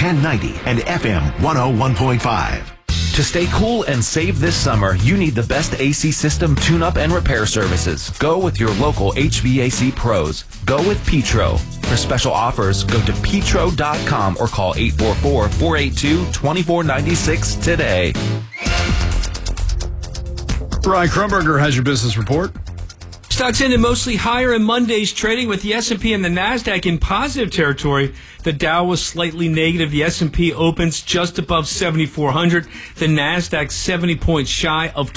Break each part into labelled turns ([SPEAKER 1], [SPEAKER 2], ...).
[SPEAKER 1] 1090 and FM 101.5.
[SPEAKER 2] To stay cool and save this summer, you need the best AC system tune-up and repair services. Go with your local HVAC pros. Go with Petro. For special offers, go to petro.com or call 844-482-2496 today.
[SPEAKER 3] Brian Krumberger has your business report.
[SPEAKER 4] Stocks ended mostly higher in Monday's trading with the S&P and the NASDAQ in positive territory. The Dow was slightly negative. The S&P opens just above 7,400. The NASDAQ 70 points shy of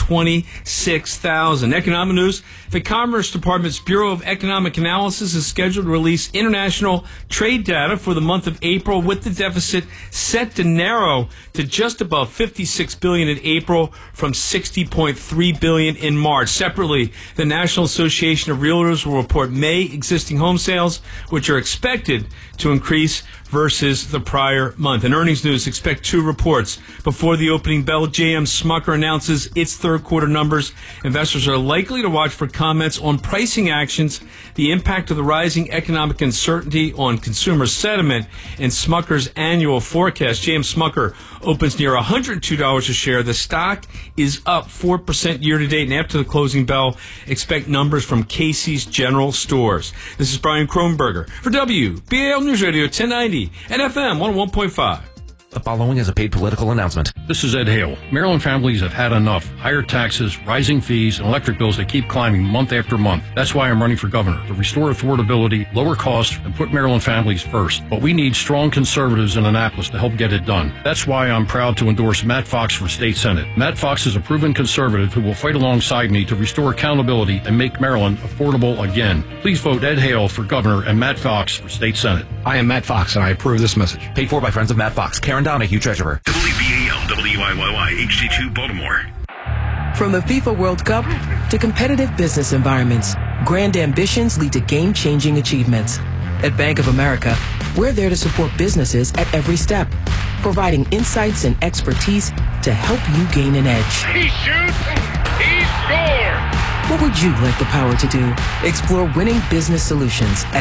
[SPEAKER 4] 26,000. Economic news. The Commerce Department's Bureau of Economic Analysis is scheduled to release international trade data for the month of April, with the deficit set to narrow to just above $56 billion in April from $60.3 billion in March. Separately, the National Association of Realtors will report May existing home sales, which are expected to increase versus the prior month. In earnings news, expect two reports. Before the opening bell, J.M. Smucker announces its third quarter numbers. Investors are likely to watch for comments on pricing actions, the impact of the rising economic uncertainty on consumer sentiment, and Smucker's annual forecast. J.M. Smucker opens near $102 a share. The stock is up 4% year to date, and after the closing bell, expect numbers from Casey's General Stores. This is Brian Kronberger for WBAL News Radio 1090 and FM 101.5.
[SPEAKER 2] The following is a paid political announcement.
[SPEAKER 5] This is Ed Hale. Maryland families have had enough. Higher taxes, rising fees, and electric bills that keep climbing month after month. That's why I'm running for governor, to restore affordability, lower costs, and put Maryland families first. But we need strong conservatives in Annapolis to help get it done. That's why I'm proud to endorse Matt Fox for state senate. Matt Fox is a proven conservative who will fight alongside me to restore accountability and make Maryland affordable again. Please vote Ed Hale for governor and Matt Fox for state senate.
[SPEAKER 6] I am Matt Fox, and I approve this message.
[SPEAKER 2] Paid for by friends of Matt Fox. Karen Donahue, treasurer.
[SPEAKER 7] WBAL, WIYY, HD2, Baltimore.
[SPEAKER 8] From the FIFA World Cup to competitive business environments, grand ambitions lead to game-changing achievements. At Bank of America, we're there to support businesses at every step, providing insights and expertise to help you gain an edge.
[SPEAKER 9] He shoots, he scores!
[SPEAKER 8] What would you like the power to do? Explore winning business solutions at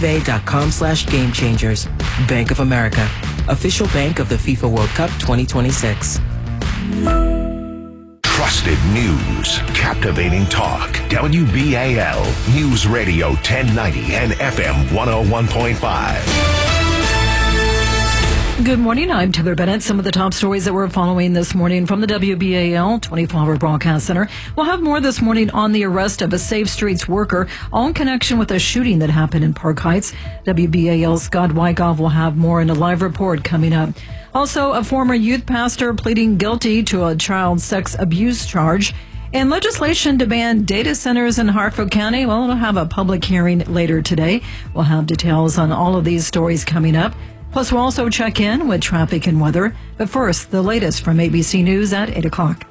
[SPEAKER 8] BofA.com/gamechangers. Bank of America, official bank of the FIFA World Cup 2026.
[SPEAKER 1] Trusted news, captivating talk. WBAL News Radio 1090 and FM 101.5.
[SPEAKER 10] Good morning. I'm Taylor Bennett. Some of the top stories that we're following this morning from the WBAL 24-hour broadcast center. We'll have more this morning on the arrest of a Safe Streets worker, all in connection with a shooting that happened in Park Heights. WBAL's Scott Wyckoff will have more in a live report coming up. Also, a former youth pastor pleading guilty to a child sex abuse charge. And legislation to ban data centers in Hartford County. Well, it'll have a public hearing later today. We'll have details on all of these stories coming up. Plus, we'll also check in with traffic and weather. But first, the latest from ABC News at 8 o'clock.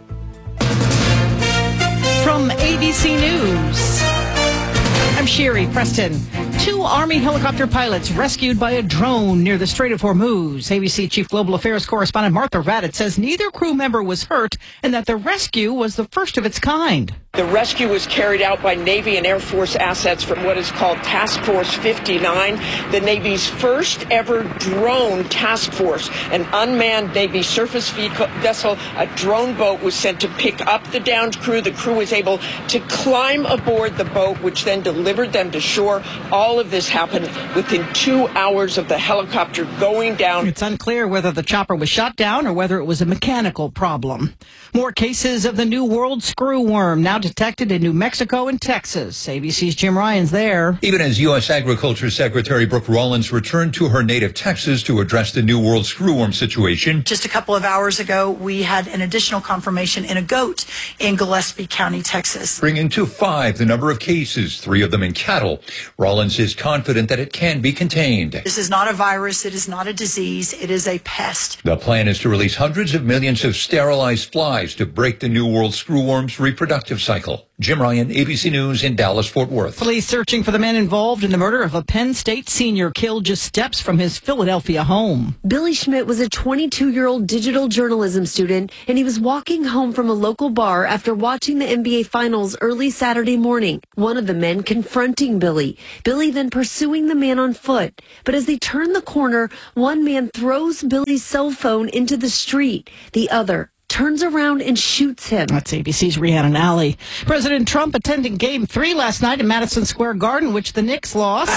[SPEAKER 11] From ABC News, I'm Sherry Preston. Two Army helicopter pilots rescued by a drone near the Strait of Hormuz. ABC Chief Global Affairs Correspondent Martha Raddatz says neither crew member was hurt and that the rescue was the first of its kind.
[SPEAKER 12] The rescue was carried out by Navy and Air Force assets from what is called Task Force 59, the Navy's first ever drone task force. An unmanned Navy surface vessel, a drone boat, was sent to pick up the downed crew. The crew was able to climb aboard the boat, which then delivered them to shore. All of this happened within 2 hours of the helicopter going down.
[SPEAKER 11] It's unclear whether the chopper was shot down or whether it was a mechanical problem. More cases of the New World screwworm now detected in New Mexico and Texas. ABC's Jim Ryan's there.
[SPEAKER 13] Even as U.S. Agriculture Secretary Brooke Rollins returned to her native Texas to address the New World screwworm situation.
[SPEAKER 14] Just a couple of hours ago, we had an additional confirmation in a goat in Gillespie County, Texas.
[SPEAKER 13] Bringing to 5 the number of cases, 3 of them in cattle. Rollins is confident that it can be contained.
[SPEAKER 14] This is not a virus. It is not a disease. It is a pest.
[SPEAKER 13] The plan is to release hundreds of millions of sterilized flies to break the New World screwworm's reproductive cycle. Jim Ryan, ABC News in Dallas-Fort Worth.
[SPEAKER 11] Police searching for the man involved in the murder of a Penn State senior killed just steps from his Philadelphia home.
[SPEAKER 15] Billy Schmidt was a 22-year-old digital journalism student, and he was walking home from a local bar after watching the NBA Finals early Saturday morning. One of the men confronting Billy. Billy then pursuing the man on foot. But as they turn the corner, one man throws Billy's cell phone into the street. The other turns around and shoots him.
[SPEAKER 11] That's ABC's Rhiannon Alley. President Trump attending Game 3 last night in Madison Square Garden, which the Knicks lost.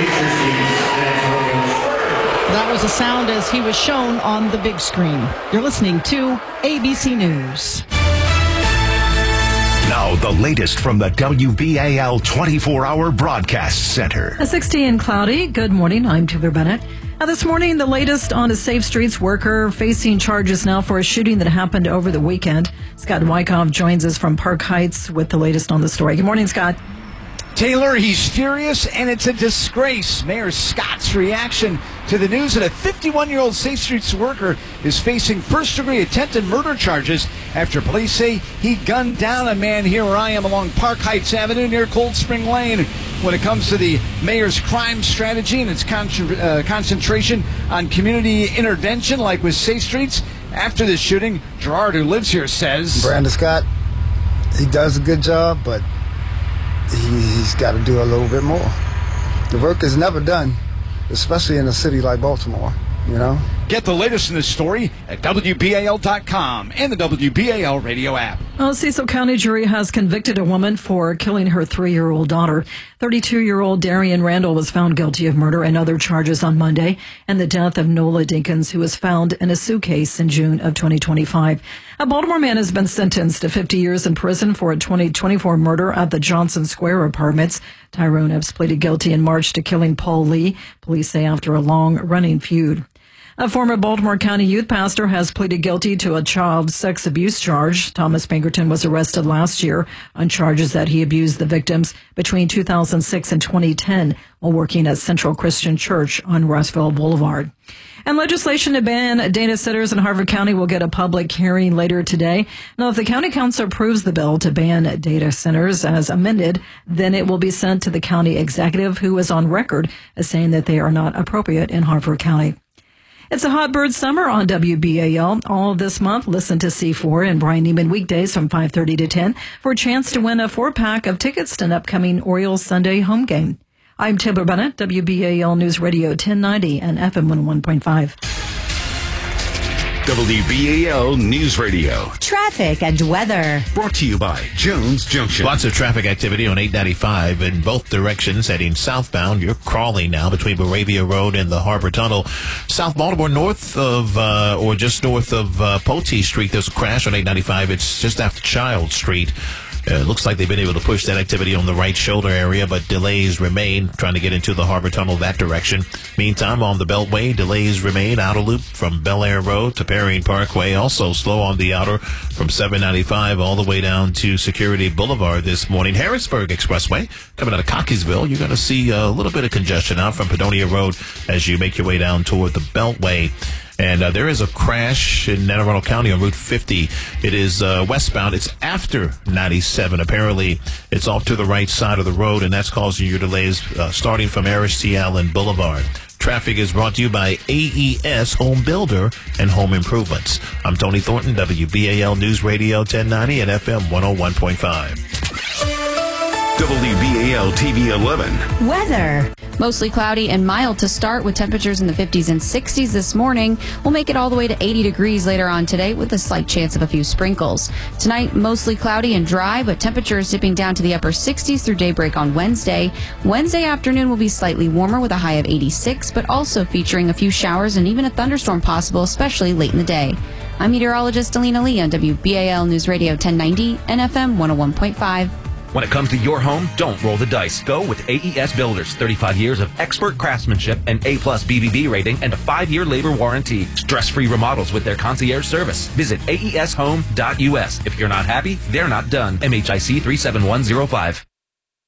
[SPEAKER 11] That was the sound as he was shown on the big screen. You're listening to ABC News.
[SPEAKER 1] Now, the latest from the WBAL 24-hour broadcast center.
[SPEAKER 10] 60 and cloudy. Good morning. I'm Taylor Bennett. This morning, the latest on a Safe Streets worker facing charges now for a shooting that happened over the weekend. Scott Wyckoff joins us from Park Heights with the latest on the story. Good morning, Scott.
[SPEAKER 16] Taylor, he's furious, and it's a disgrace. Mayor Scott's reaction to the news that a 51-year-old Safe Streets worker is facing first-degree attempted murder charges after police say he gunned down a man here where I am along Park Heights Avenue near Cold Spring Lane. When it comes to the mayor's crime strategy and its concentration on community intervention, like with Safe Streets, after this shooting, Gerard, who lives here, says...
[SPEAKER 17] Brandon Scott, he does a good job, but he's got to do a little bit more. The work is never done, especially in a city like Baltimore, you know?
[SPEAKER 16] Get the latest in this story at WBAL.com and the WBAL radio app.
[SPEAKER 10] A Cecil County jury has convicted a woman for killing her 3-year-old daughter. 32-year-old Darian Randall was found guilty of murder and other charges on Monday, and the death of Nola Dinkins, who was found in a suitcase in June of 2025. A Baltimore man has been sentenced to 50 years in prison for a 2024 murder at the Johnson Square Apartments. Tyrone Epps pleaded guilty in March to killing Paul Lee, police say, after a long-running feud. A former Baltimore County youth pastor has pleaded guilty to a child sex abuse charge. Thomas Pinkerton was arrested last year on charges that he abused the victims between 2006 and 2010 while working at Central Christian Church on Rossville Boulevard. And legislation to ban data centers in Harford County will get a public hearing later today. Now, if the county council approves the bill to ban data centers as amended, then it will be sent to the county executive, who is on record as saying that they are not appropriate in Harford County. It's a hot bird summer on WBAL. All this month, listen to C4 and Brian Neiman weekdays from 5:30 to 10 for a chance to win a 4-pack of tickets to an upcoming Orioles Sunday home game. I'm Taylor Bennett, WBAL News Radio 1090 and FM 101.5.
[SPEAKER 1] WBAL News Radio.
[SPEAKER 18] Traffic and weather.
[SPEAKER 1] Brought to you by Jones Junction.
[SPEAKER 19] Lots of traffic activity on 895 in both directions heading southbound. You're crawling now between Moravia Road and the Harbor Tunnel. South Baltimore, north of, or just north of Poteet Street, there's a crash on 895. It's just after Child Street. It looks like they've been able to push that activity on the right shoulder area, but delays remain trying to get into the Harbor Tunnel that direction. Meantime, on the Beltway, delays remain. Outer loop from Bel Air Road to Perrine Parkway. Also slow on the outer from 795 all the way down to Security Boulevard this morning. Harrisburg Expressway coming out of Cockeysville. You're going to see a little bit of congestion out from Padonia Road as you make your way down toward the Beltway. And there is a crash in Anne Arundel County on Route 50. It is westbound. It's after 97. Apparently, it's off to the right side of the road, and that's causing your delays starting from Arish T. Allen Boulevard. Traffic is brought to you by AES Home Builder and Home Improvements. I'm Tony Thornton, WBAL News Radio 1090 and FM 101.5.
[SPEAKER 1] WBAL TV 11.
[SPEAKER 18] Weather.
[SPEAKER 20] Mostly cloudy and mild to start with temperatures in the 50s and 60s this morning. We'll make it all the way to 80 degrees later on today with a slight chance of a few sprinkles. Tonight, mostly cloudy and dry, but temperatures dipping down to the upper 60s through daybreak on Wednesday. Wednesday afternoon will be slightly warmer with a high of 86, but also featuring a few showers and even a thunderstorm possible, especially late in the day. I'm meteorologist Alina Lee on WBAL News Radio 1090 and FM 101.5.
[SPEAKER 2] When it comes to your home, don't roll the dice. Go with AES Builders. 35 years of expert craftsmanship, an A+ BBB rating, and a 5-year labor warranty. Stress-free remodels with their concierge service. Visit AESHome.us. If you're not happy, they're not done. MHIC 37105.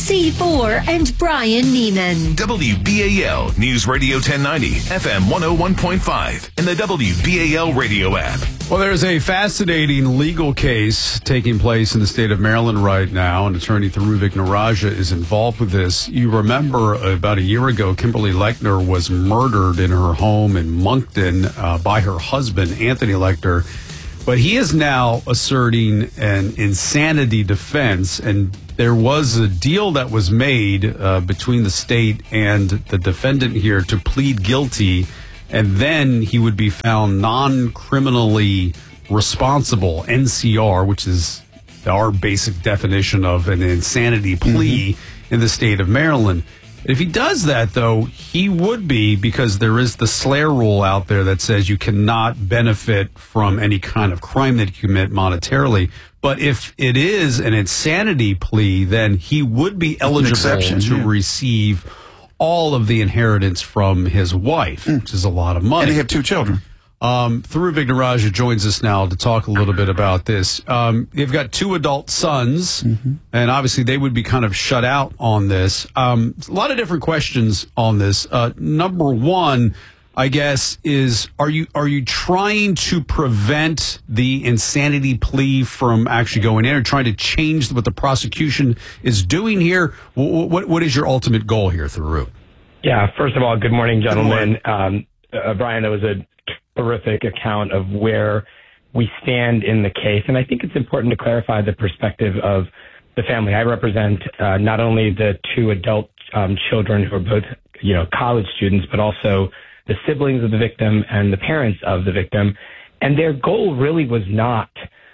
[SPEAKER 21] C4 and Brian Neiman.
[SPEAKER 1] WBAL News Radio 1090, FM 101.5, and the WBAL radio app.
[SPEAKER 3] Well, there's a fascinating legal case taking place in the state of Maryland right now, and attorney Thuroo Vignarajah is involved with this. You remember about a year ago, Kimberly Lechner was murdered in her home in Moncton by her husband, Anthony Lechner. But he is now asserting an insanity defense, and there was a deal that was made between the state and the defendant here to plead guilty, and then he would be found non-criminally responsible, NCR, which is our basic definition of an insanity plea in the state of Maryland. If he does that, though, he would be, because there is the SLARE rule out there that says you cannot benefit from any kind of crime that you commit monetarily. But if it is an insanity plea, then he would be eligible to receive all of the inheritance from his wife, which is a lot of money.
[SPEAKER 22] And they have 2 children.
[SPEAKER 3] Thuroo Vignarajah joins us now to talk a little bit about this. They've got 2 adult sons, and obviously they would be kind of shut out on this. A lot of different questions on this. Number one, I guess, is are you trying to prevent the insanity plea from actually going in, or trying to change what the prosecution is doing here? What is your ultimate goal here, Thuroo?
[SPEAKER 23] Yeah, first of all, good morning, gentlemen. Good morning. Brian, that was a terrific account of where we stand in the case. And I think it's important to clarify the perspective of the family. I represent not only the 2 adult children who are both, college students, but also the siblings of the victim and the parents of the victim. And their goal really was not,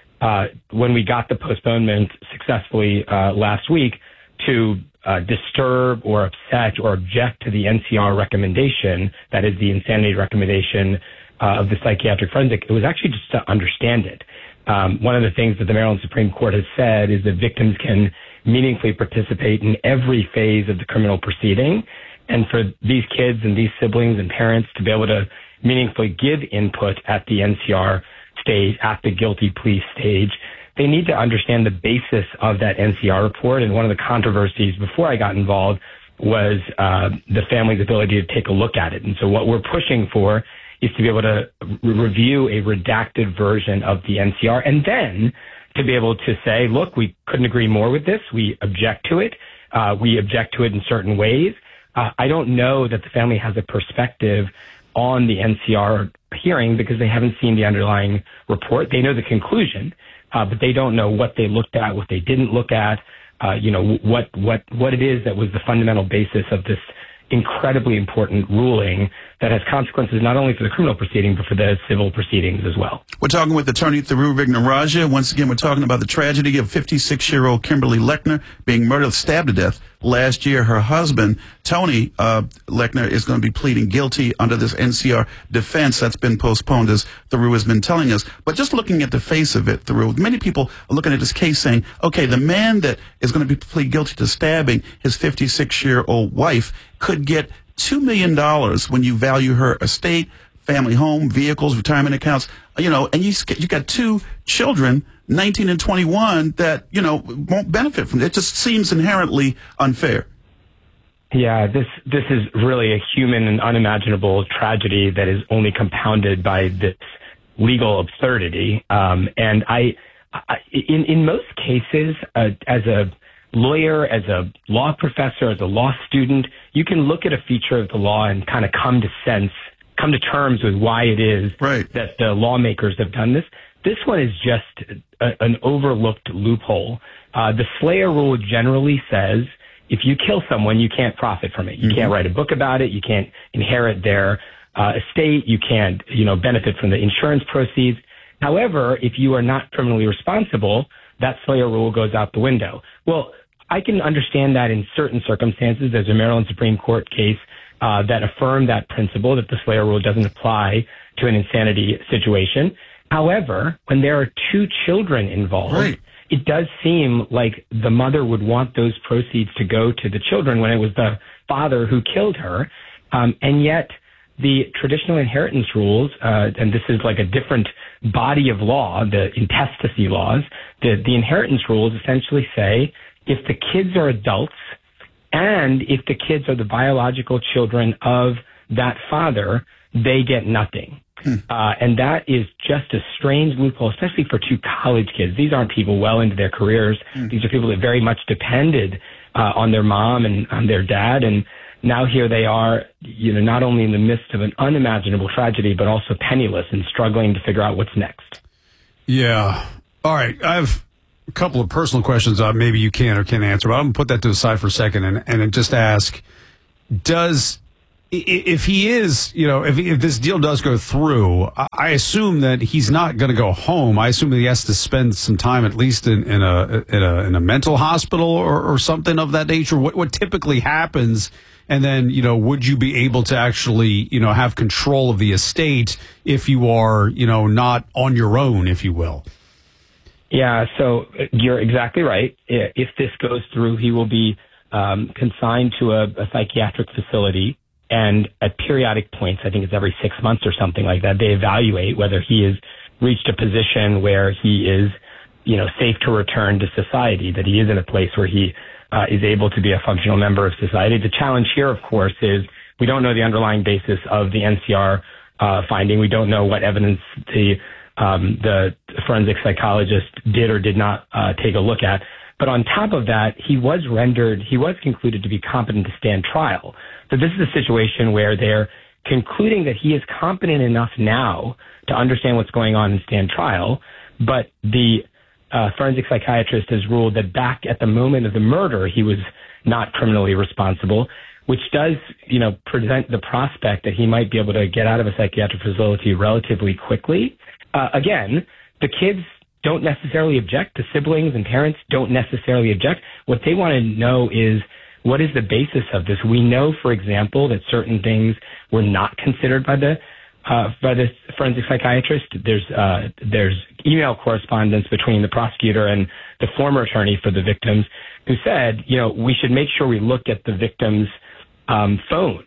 [SPEAKER 23] when we got the postponement successfully last week, to disturb or upset or object to the NCR recommendation, that is the insanity recommendation of the psychiatric forensic. It was actually just to understand it. One of the things that the Maryland Supreme Court has said is that victims can meaningfully participate in every phase of the criminal proceeding. And for these kids and these siblings and parents to be able to meaningfully give input at the NCR stage, at the guilty plea stage, they need to understand the basis of that NCR report. And one of the controversies before I got involved was the family's ability to take a look at it. And so what we're pushing for is to be able to review a redacted version of the NCR, and then to be able to say, look, we couldn't agree more with this. We object to it. We object to it in certain ways. I don't know that the family has a perspective on the NCR hearing because they haven't seen the underlying report. They know the conclusion, but they don't know what they looked at, what they didn't look at, what it is that was the fundamental basis of this incredibly important ruling that has consequences not only for the criminal proceeding, but for the civil proceedings as well.
[SPEAKER 22] We're talking with attorney Thuroo Vignarajah. Once again, we're talking about the tragedy of 56-year-old Kimberly Lechner being murdered, stabbed to death last year. Her husband, Tony Lechner, is going to be pleading guilty under this NCR defense that's been postponed, as Thuroo has been telling us. But just looking at the face of it, Thuroo, many people are looking at this case saying, okay, the man that is going to be plead guilty to stabbing his 56-year-old wife could get $2 million when you value her estate, family home, vehicles, retirement accounts, and you got 2 children, 19 and 21, that, won't benefit from it. It just seems inherently unfair.
[SPEAKER 23] Yeah, this is really a human and unimaginable tragedy that is only compounded by this legal absurdity. And in most cases, as a lawyer, as a law professor, as a law student, you can look at a feature of the law and kind of come to terms with why it is that the lawmakers have done this. This one is just an overlooked loophole. The SLARE rule generally says if you kill someone, you can't profit from it. You can't write a book about it. You can't inherit their estate. You can't, benefit from the insurance proceeds. However, if you are not criminally responsible, that SLARE rule goes out the window. Well, I can understand that in certain circumstances. There's a Maryland Supreme Court case that affirmed that principle, that the SLARE rule doesn't apply to an insanity situation. However, when there are 2 children involved, it does seem like the mother would want those proceeds to go to the children when it was the father who killed her. And yet the traditional inheritance rules, and this is like a different body of law, the intestacy laws, the inheritance rules essentially say if the kids are adults And if the kids are the biological children of that father, they get nothing. And that is just a strange loophole, especially for two college kids. These aren't people well into their careers. These are people that very much depended on their mom and on their dad. And now here they are, not only in the midst of an unimaginable tragedy, but also penniless and struggling to figure out what's next.
[SPEAKER 3] Yeah. All right. I have a couple of personal questions maybe you can or can't answer, but I'm going to put that to the side for a second and just ask, if he is, if this deal does go through, I assume that he's not going to go home. I assume that he has to spend some time at least in a mental hospital or something of that nature. What typically happens? And then, would you be able to actually, have control of the estate if you are, not on your own, if you will?
[SPEAKER 23] Yeah, so you're exactly right. If this goes through, he will be consigned to a psychiatric facility. And at periodic points, I think it's every 6 months or something like that, they evaluate whether he has reached a position where he is, safe to return to society, that he is in a place where he is able to be a functional member of society. The challenge here, of course, is we don't know the underlying basis of the NCR finding. We don't know what evidence the forensic psychologist did or did not take a look at. But on top of that, he was concluded to be competent to stand trial. So this is a situation where they're concluding that he is competent enough now to understand what's going on and stand trial. But the forensic psychiatrist has ruled that back at the moment of the murder, he was not criminally responsible, which does, present the prospect that he might be able to get out of a psychiatric facility relatively quickly. Again, the kids don't necessarily object. The siblings and parents don't necessarily object. What they want to know is, what is the basis of this? We know, for example, that certain things were not considered by the forensic psychiatrist. There's email correspondence between the prosecutor and the former attorney for the victims, who said, we should make sure we look at the victim's phone.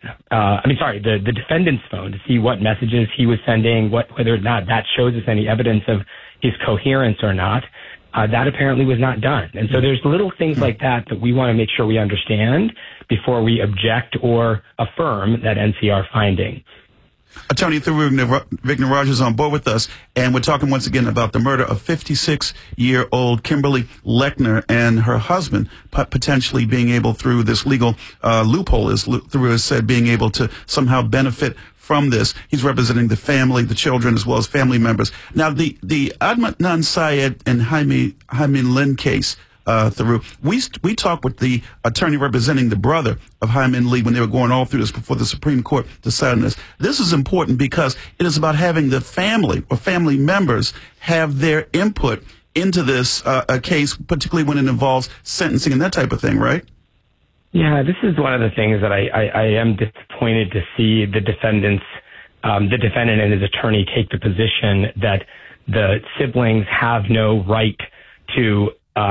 [SPEAKER 23] The defendant's phone, to see what messages he was sending, whether or not that shows us any evidence of his coherence or not. That apparently was not done. And so there's little things like that we want to make sure we understand before we object or affirm that NCR finding.
[SPEAKER 22] Attorney Vivek Niraj is on board with us, and we're talking once again about the murder of 56-year-old Kimberly Lechner and her husband potentially being able, through this legal loophole, as said, being able to somehow benefit from this. He's representing the family, the children, as well as family members. Now, the Adnan Syed and Haimin Lin case, we talked with the attorney representing the brother of Haimin Lee when they were going all through this before the Supreme Court decided this. This is important because it is about having the family or family members have their input into this case, particularly when it involves sentencing and that type of thing, right?
[SPEAKER 23] Yeah, this is one of the things that I am disappointed to see the defendant and his attorney take the position that the siblings have no right to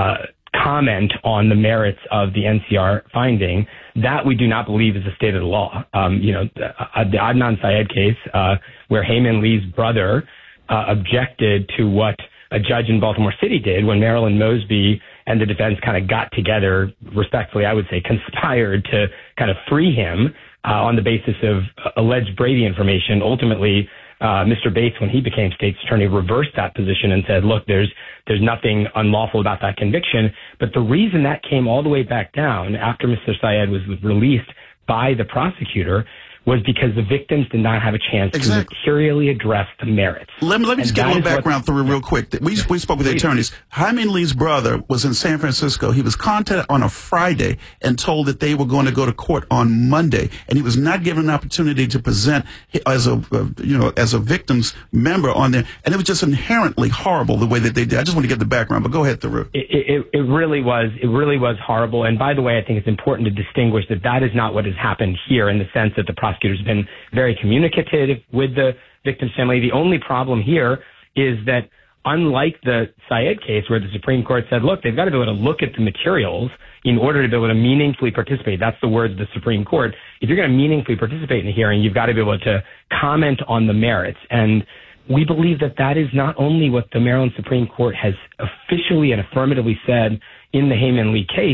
[SPEAKER 23] comment on the merits of the NCR finding. That we do not believe is the state of the law. The Adnan Syed case, where Haimin Lee's brother objected to what a judge in Baltimore City did when Marilyn Mosby and the defense kind of got together, respectfully, I would say, conspired to kind of free him on the basis of alleged Brady information. Ultimately, Mr. Bates, when he became state's attorney, reversed that position and said, look, there's nothing unlawful about that conviction. But the reason that came all the way back down after Mr. Syed was released by the prosecutor was because the victims did not have a chance to materially address the merits.
[SPEAKER 22] Let me just get a little background through real quick. We spoke with the attorneys. Haimin Lee's brother was in San Francisco. He was contacted on a Friday and told that they were going to go to court on Monday, and he was not given an opportunity to present as a victim's member on there. And it was just inherently horrible the way that they did. I just want to get the background, but go ahead, Theroux.
[SPEAKER 23] It really was horrible. And by the way, I think it's important to distinguish that is not what has happened here, in the sense that the prosecutor's been very communicative with the victim's family. The only problem here is that, unlike the Syed case, where the Supreme Court said, look, they've got to be able to look at the materials in order to be able to meaningfully participate. That's the words of the Supreme Court. If you're going to meaningfully participate in a hearing, you've got to be able to comment on the merits. And we believe that is not only what the Maryland Supreme Court has officially and affirmatively said in the Haimin Lee case,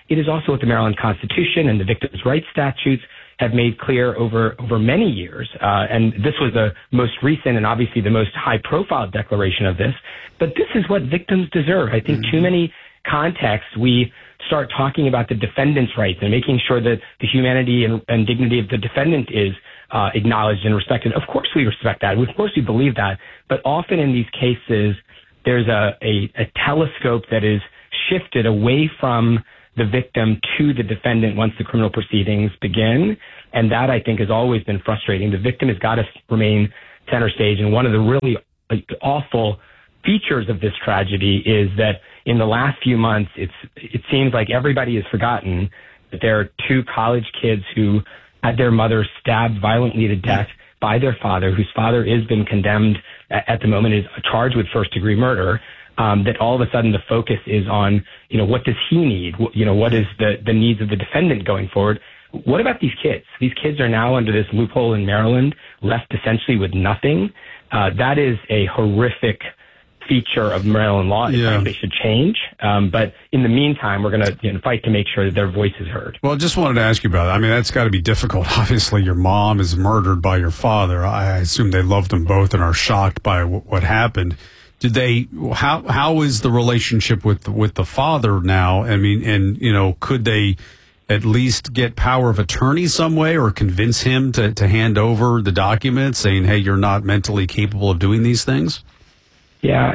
[SPEAKER 23] it is also what the Maryland Constitution and the Victims' Rights statutes have made clear over many years. And this was the most recent and obviously the most high-profile declaration of this. But this is what victims deserve. I think too many contexts we start talking about the defendant's rights and making sure that the humanity and dignity of the defendant is acknowledged and respected. Of course we respect that. Of course we believe that. But often in these cases, there's a telescope that is shifted away from the victim to the defendant once the criminal proceedings begin. And that, I think, has always been frustrating. The victim has got to remain center stage. And one of the really awful features of this tragedy is that in the last few months, it seems like everybody has forgotten that there are two college kids who had their mother stabbed violently to death by their father, whose father has been condemned at the moment, is charged with first-degree murder. That all of a sudden the focus is on, what does he need? What is the needs of the defendant going forward? What about these kids? These kids are now under this loophole in Maryland, left essentially with nothing. That is a horrific feature of Maryland law. Yeah. They should change. But in the meantime, we're going to fight to make sure that their voice is heard.
[SPEAKER 3] Well, I just wanted to ask you about that. I mean, that's got to be difficult. Obviously, your mom is murdered by your father. I assume they loved them both and are shocked by what happened. Did they? How is the relationship with the father now? I mean, and could they at least get power of attorney some way, or convince him to hand over the documents, saying, "Hey, you're not mentally capable of doing these things"?
[SPEAKER 23] Yeah,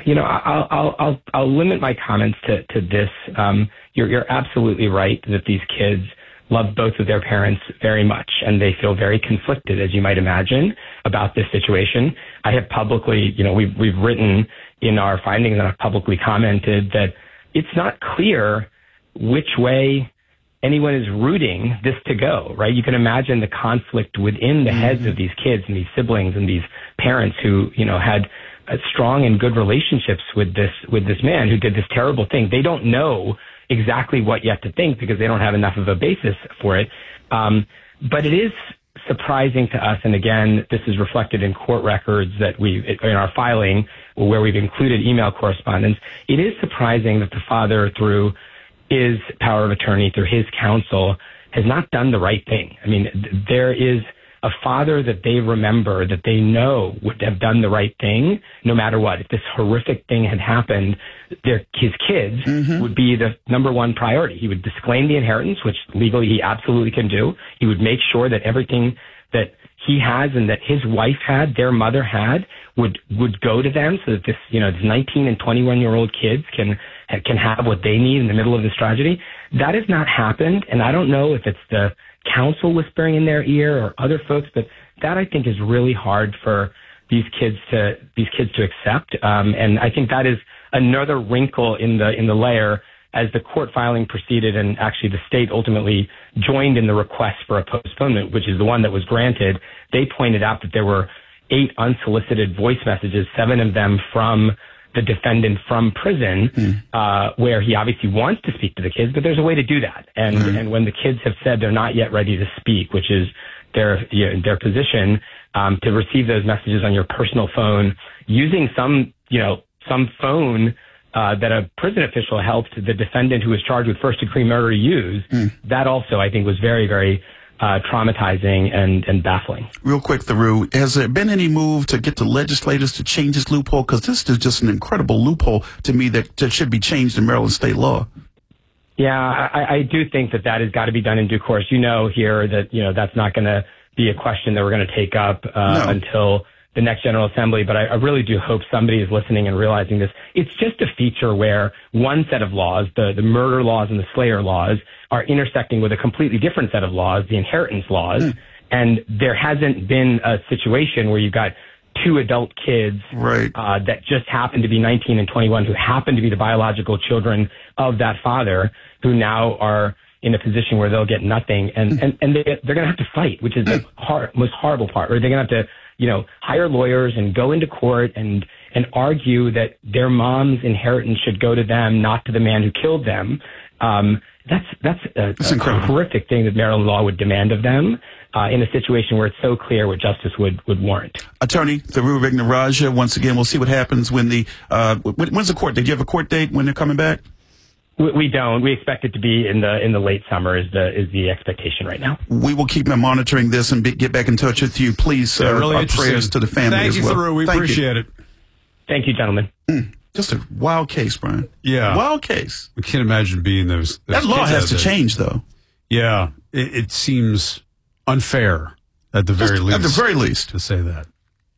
[SPEAKER 23] I'll limit my comments to this. You're absolutely right that these kids love both of their parents very much, and they feel very conflicted, as you might imagine, about this situation. I have publicly, we've written in our findings, and I've publicly commented that it's not clear which way anyone is rooting this to go, right? You can imagine the conflict within the heads of these kids and these siblings and these parents who, had strong and good relationships with this man who did this terrible thing. They don't know exactly what yet to think because they don't have enough of a basis for it. But it is surprising to us, and again, this is reflected in court records that in our filing where we've included email correspondence. It is surprising that the father, through his power of attorney, through his counsel, has not done the right thing. I mean, there is a father that they remember, that they know would have done the right thing no matter what. If this horrific thing had happened, his kids would be the number one priority. He would disclaim the inheritance, which legally he absolutely can do. He would make sure that everything that he has and that his wife had, their mother had, would go to them, so that this 19 and 21-year-old kids can have what they need in the middle of this tragedy. That has not happened, and I don't know if it's the counsel whispering in their ear or other folks, but that I think is really hard for these kids to accept. And I think that is another wrinkle in the layer as the court filing proceeded, and actually the state ultimately joined in the request for a postponement, which is the one that was granted. They pointed out that there were 8 unsolicited voice messages, 7 of them from the defendant from prison, where he obviously wants to speak to the kids, but there's a way to do that. And when the kids have said they're not yet ready to speak, which is their position, to receive those messages on your personal phone using some phone that a prison official helped the defendant who was charged with first-degree murder use, that also I think was very, very traumatizing and baffling.
[SPEAKER 22] Real quick, Theroux, has there been any move to get the legislators to change this loophole? Because this is just an incredible loophole to me that should be changed in Maryland state law.
[SPEAKER 23] Yeah, I do think that has got to be done in due course. Here that, that's not going to be a question that we're going to take up until the next General Assembly, but I really do hope somebody is listening and realizing this. It's just a feature where one set of laws, the murder laws and the slayer laws, are intersecting with a completely different set of laws, the inheritance laws, and there hasn't been a situation where you've got 2 adult kids that just happen to be 19 and 21, who happen to be the biological children of that father, who now are in a position where they'll get nothing, and they're going to have to fight, which is the most horrible part, or they're going to have to hire lawyers and go into court and argue that their mom's inheritance should go to them, not to the man who killed them. That's a horrific thing that Maryland law would demand of them in a situation where it's so clear what justice would warrant.
[SPEAKER 22] Attorney Theroux Vignarajah, once again, we'll see what happens when when's the court date? Do you have a court date when they're coming back?
[SPEAKER 23] We don't. We expect it to be in the late summer is the expectation right now.
[SPEAKER 22] We will keep monitoring this and get back in touch with you. Please,
[SPEAKER 3] really
[SPEAKER 22] our prayers to the family
[SPEAKER 3] Thank
[SPEAKER 22] as
[SPEAKER 3] you,
[SPEAKER 22] well.
[SPEAKER 3] Theroux. We appreciate it.
[SPEAKER 23] Thank you, gentlemen.
[SPEAKER 22] Just a wild case, Brian.
[SPEAKER 3] Yeah.
[SPEAKER 22] Wild case.
[SPEAKER 3] We can't imagine being those
[SPEAKER 22] that law
[SPEAKER 3] kids
[SPEAKER 22] has
[SPEAKER 3] out
[SPEAKER 22] to
[SPEAKER 3] there.
[SPEAKER 22] change, though.
[SPEAKER 3] Yeah. It seems unfair at the very least.
[SPEAKER 22] At the very least.
[SPEAKER 3] To say that.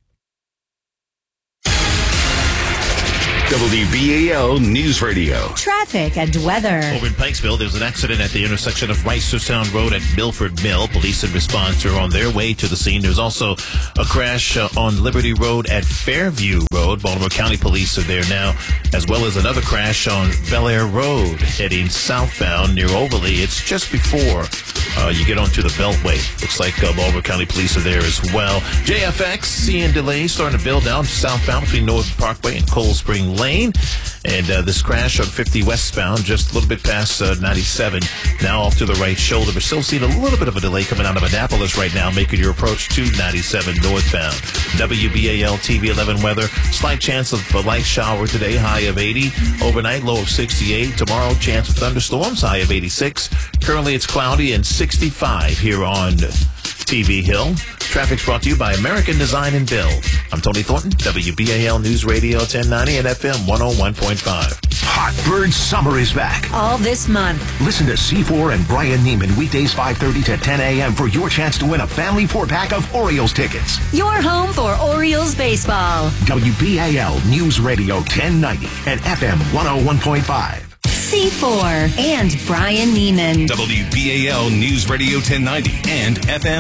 [SPEAKER 1] WBAL News Radio.
[SPEAKER 18] Traffic and weather.
[SPEAKER 19] Over in Pikesville, there's an accident at the intersection of Reisterstown Road and Milford Mill. Police and response are on their way to the scene. There's also a crash on Liberty Road at Fairview Road. Baltimore County Police are there now, as well as another crash on Bel Air Road heading southbound near Overly. It's just before you get onto the Beltway. Looks like Baltimore County Police are there as well. JFX seeing delays starting to build down southbound between North Parkway and Cold Spring Lane. And this crash on 50 westbound, just a little bit past 97. Now off to the right shoulder. We're still seeing a little bit of a delay coming out of Annapolis right now, making your approach to 97 northbound. WBAL TV 11 weather. Slight chance of a light shower today, high of 80. Overnight, low of 68. Tomorrow, chance of thunderstorms, high of 86. Currently, it's cloudy and 65 here on TV Hill. Traffic's brought to you by American Design and Build. I'm Tony Thornton, WBAL News Radio 1090 and FM 101.5.
[SPEAKER 1] Hot Bird Summer is back.
[SPEAKER 18] All this month.
[SPEAKER 1] Listen to C4 and Brian Neiman weekdays 5:30 to 10 a.m. for your chance to win a family 4-pack of Orioles tickets.
[SPEAKER 18] Your home for Orioles baseball.
[SPEAKER 1] WBAL News Radio 1090 and FM 101.5.
[SPEAKER 18] C4 and Brian Neiman.
[SPEAKER 1] WBAL News Radio 1090 and FM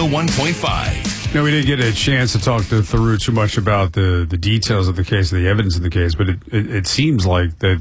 [SPEAKER 1] 101.5.
[SPEAKER 3] No, we didn't get a chance to talk to Theroux too much about the details of the case, the evidence in the case, but it seems like that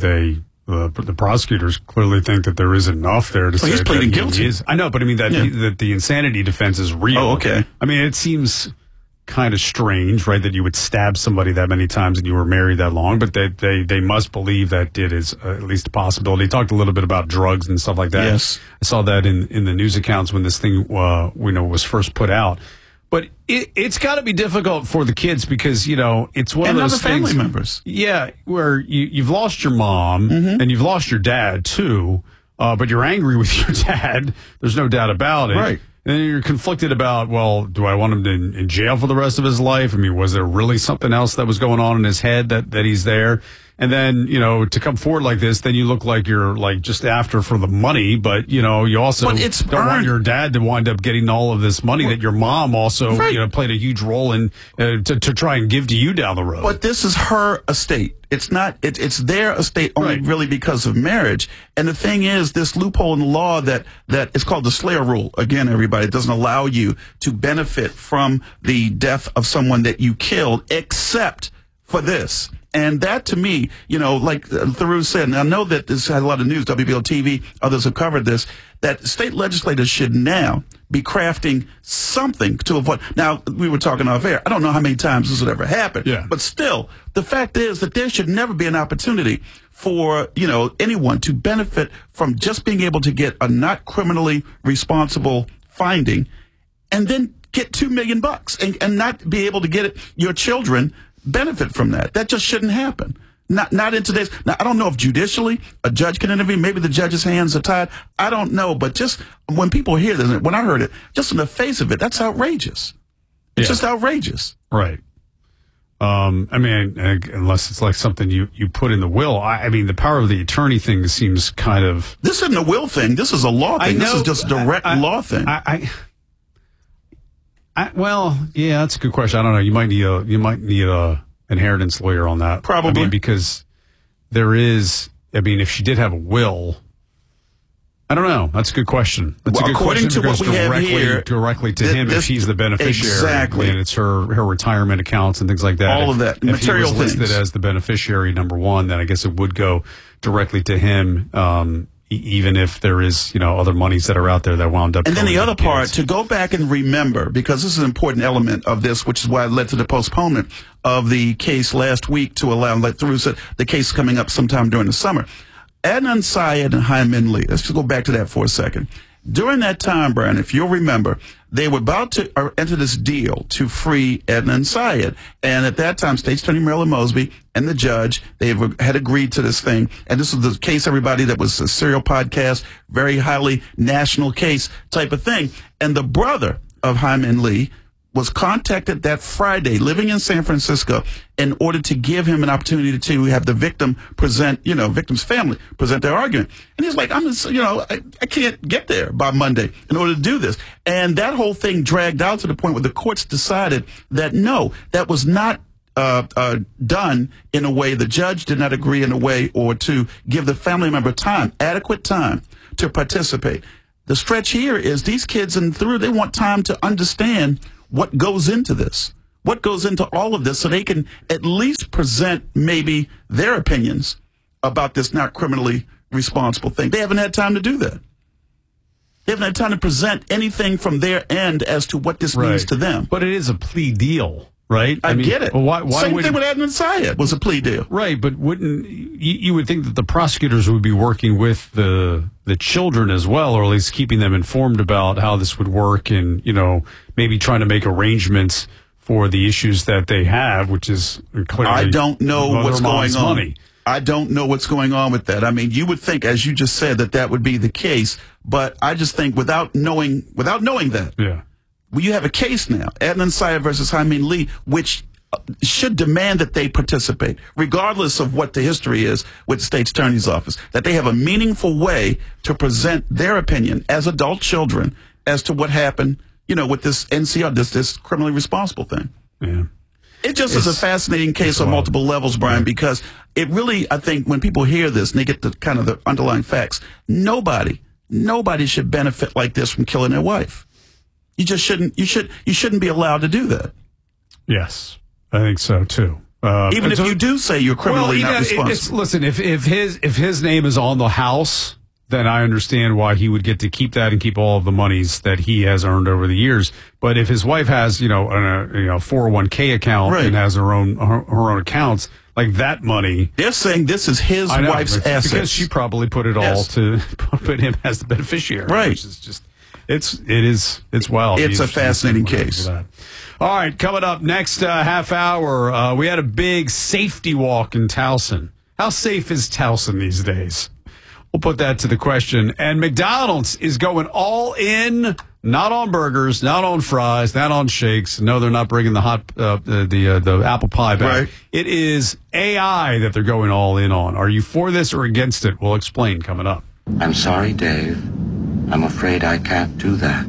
[SPEAKER 3] the prosecutors clearly think that there is enough there to say
[SPEAKER 22] he's pleading
[SPEAKER 3] that
[SPEAKER 22] guilty.
[SPEAKER 3] I know, but I mean that the insanity defense is real.
[SPEAKER 22] Oh, okay.
[SPEAKER 3] I mean, it seems kind of strange, right, that you would stab somebody that many times and you were married that long, but they must believe that it is at least a possibility. He talked a little bit about drugs and stuff like that.
[SPEAKER 22] Yes.
[SPEAKER 3] I saw that in the news accounts when this thing was first put out. But it's got to be difficult for the kids because, it's one of those
[SPEAKER 22] other
[SPEAKER 3] things.
[SPEAKER 22] family members.
[SPEAKER 3] Yeah, where you've lost your mom and you've lost your dad too, but you're angry with your dad. There's no doubt about it.
[SPEAKER 22] Right.
[SPEAKER 3] And then you're conflicted about, well, do I want him in jail for the rest of his life? I mean, was there really something else that was going on in his head that he's there? And then, to come forward like this, then you look like you're like just after for the money, but, you also don't want your dad to wind up getting all of this money that your mom also, played a huge role in to try and give to you down the road.
[SPEAKER 22] But this is her estate. It's not, it's their estate only really because of marriage. And the thing is, this loophole in the law that is called the Slayer rule. Again, everybody, it doesn't allow you to benefit from the death of someone that you killed, except for this. And that, to me, like Theroux said, and I know that this had a lot of news, WBL TV, others have covered this, that state legislators should now be crafting something to avoid. Now, we were talking off air. I don't know how many times this would ever happen.
[SPEAKER 3] Yeah.
[SPEAKER 22] But still, the fact is that there should never be an opportunity for, anyone to benefit from just being able to get a not criminally responsible finding and then get $2 million and not be able to get it, your children benefit from that. That just shouldn't happen. Not in today's. Now, I don't know if judicially a judge can intervene. Maybe the judge's hands are tied. I don't know. But just when people hear this, when I heard it, just in the face of it, that's outrageous. It's just outrageous.
[SPEAKER 3] Right. I mean, unless it's like something you put in the will. I mean, the power of the attorney thing seems kind of.
[SPEAKER 22] This isn't a will thing. This is a law thing. This is just a direct law thing.
[SPEAKER 3] Well, yeah, that's a good question. I don't know. You might need a inheritance lawyer on that.
[SPEAKER 22] Probably.
[SPEAKER 3] I mean, because there is. I mean, if she did have a will, I don't know. That's a good question. That's a good
[SPEAKER 22] according
[SPEAKER 3] question.
[SPEAKER 22] to what we have here,
[SPEAKER 3] directly to him if he's the beneficiary.
[SPEAKER 22] Exactly.
[SPEAKER 3] And it's her retirement accounts and things like that.
[SPEAKER 22] All of that.
[SPEAKER 3] If
[SPEAKER 22] Material
[SPEAKER 3] he was
[SPEAKER 22] things.
[SPEAKER 3] listed as the beneficiary, number one, then I guess it would go directly to him. Even if there is, other monies that are out there that wound up.
[SPEAKER 22] And then the other part,
[SPEAKER 3] kids.
[SPEAKER 22] to go back and remember, because this is an important element of this, which is why it led to the postponement of the case last week to allow, like Theroux said, the case coming up sometime during the summer. Adnan Syed and Hyman Lee, let's just go back to that for a second. During that time, Brian, if you'll remember, they were about to enter this deal to free Edna and Syed. And at that time, State's Attorney Marilyn Mosby and the judge, they had agreed to this thing. And this was the case, everybody, that was a serial podcast, very highly national case type of thing. And the brother of Hae Min Lee was contacted that Friday, living in San Francisco, in order to give him an opportunity to have the victim present, victim's family present their argument. And he's like, I can't get there by Monday in order to do this. And that whole thing dragged out to the point where the courts decided that no, that was not done in a way, the judge did not agree in a way, or to give the family member time, adequate time to participate. The stretch here is these kids they want time to understand what goes into this, what goes into all of this, so they can at least present maybe their opinions about this not criminally responsible thing. They haven't had time to do that. They haven't had time to present anything from their end as to what this means to them.
[SPEAKER 3] But it is a plea deal, right?
[SPEAKER 22] I get it.
[SPEAKER 3] Well, why
[SPEAKER 22] Same thing with Edna and Syed was a plea deal.
[SPEAKER 3] Right, but wouldn't you would think that the prosecutors would be working with the children as well, or at least keeping them informed about how this would work, and maybe trying to make arrangements for the issues that they have, which is clearly
[SPEAKER 22] I don't know what's going on.
[SPEAKER 3] Money.
[SPEAKER 22] I don't know what's going on with that. I mean, you would think, as you just said, that would be the case, but I just think without knowing that, well, you have a case now, Edna and Syed versus Hae Min Lee, which should demand that they participate, regardless of what the history is with the state's attorney's office, that they have a meaningful way to present their opinion as adult children as to what happened, with this NCR, this criminally responsible thing.
[SPEAKER 3] Yeah.
[SPEAKER 22] It just is a fascinating case on multiple levels, Brian, because it really, I think, when people hear this and they get the kind of the underlying facts, nobody should benefit like this from killing their wife. You just shouldn't. You shouldn't be allowed to do that.
[SPEAKER 3] Yes, I think so too.
[SPEAKER 22] Even if you do say you're criminally not responsible.
[SPEAKER 3] Listen, if his name is on the house, then I understand why he would get to keep that and keep all of the monies that he has earned over the years. But if his wife has, a 401k account and has her own accounts, like that money,
[SPEAKER 22] they're saying this is his wife's assets
[SPEAKER 3] because she probably put it all to put him as the beneficiary,
[SPEAKER 22] right?
[SPEAKER 3] Which is just it's wild.
[SPEAKER 22] It's a fascinating case.
[SPEAKER 3] All right, coming up next half hour, we had a big safety walk in Towson. How safe is Towson these days? We'll put that to the question. And McDonald's is going all in, not on burgers, not on fries, not on shakes. No, they're not bringing the apple pie back.
[SPEAKER 22] Right.
[SPEAKER 3] It is AI that they're going all in on. Are you for this or against it? We'll explain coming up.
[SPEAKER 4] I'm sorry, Dave. I'm afraid I can't do that.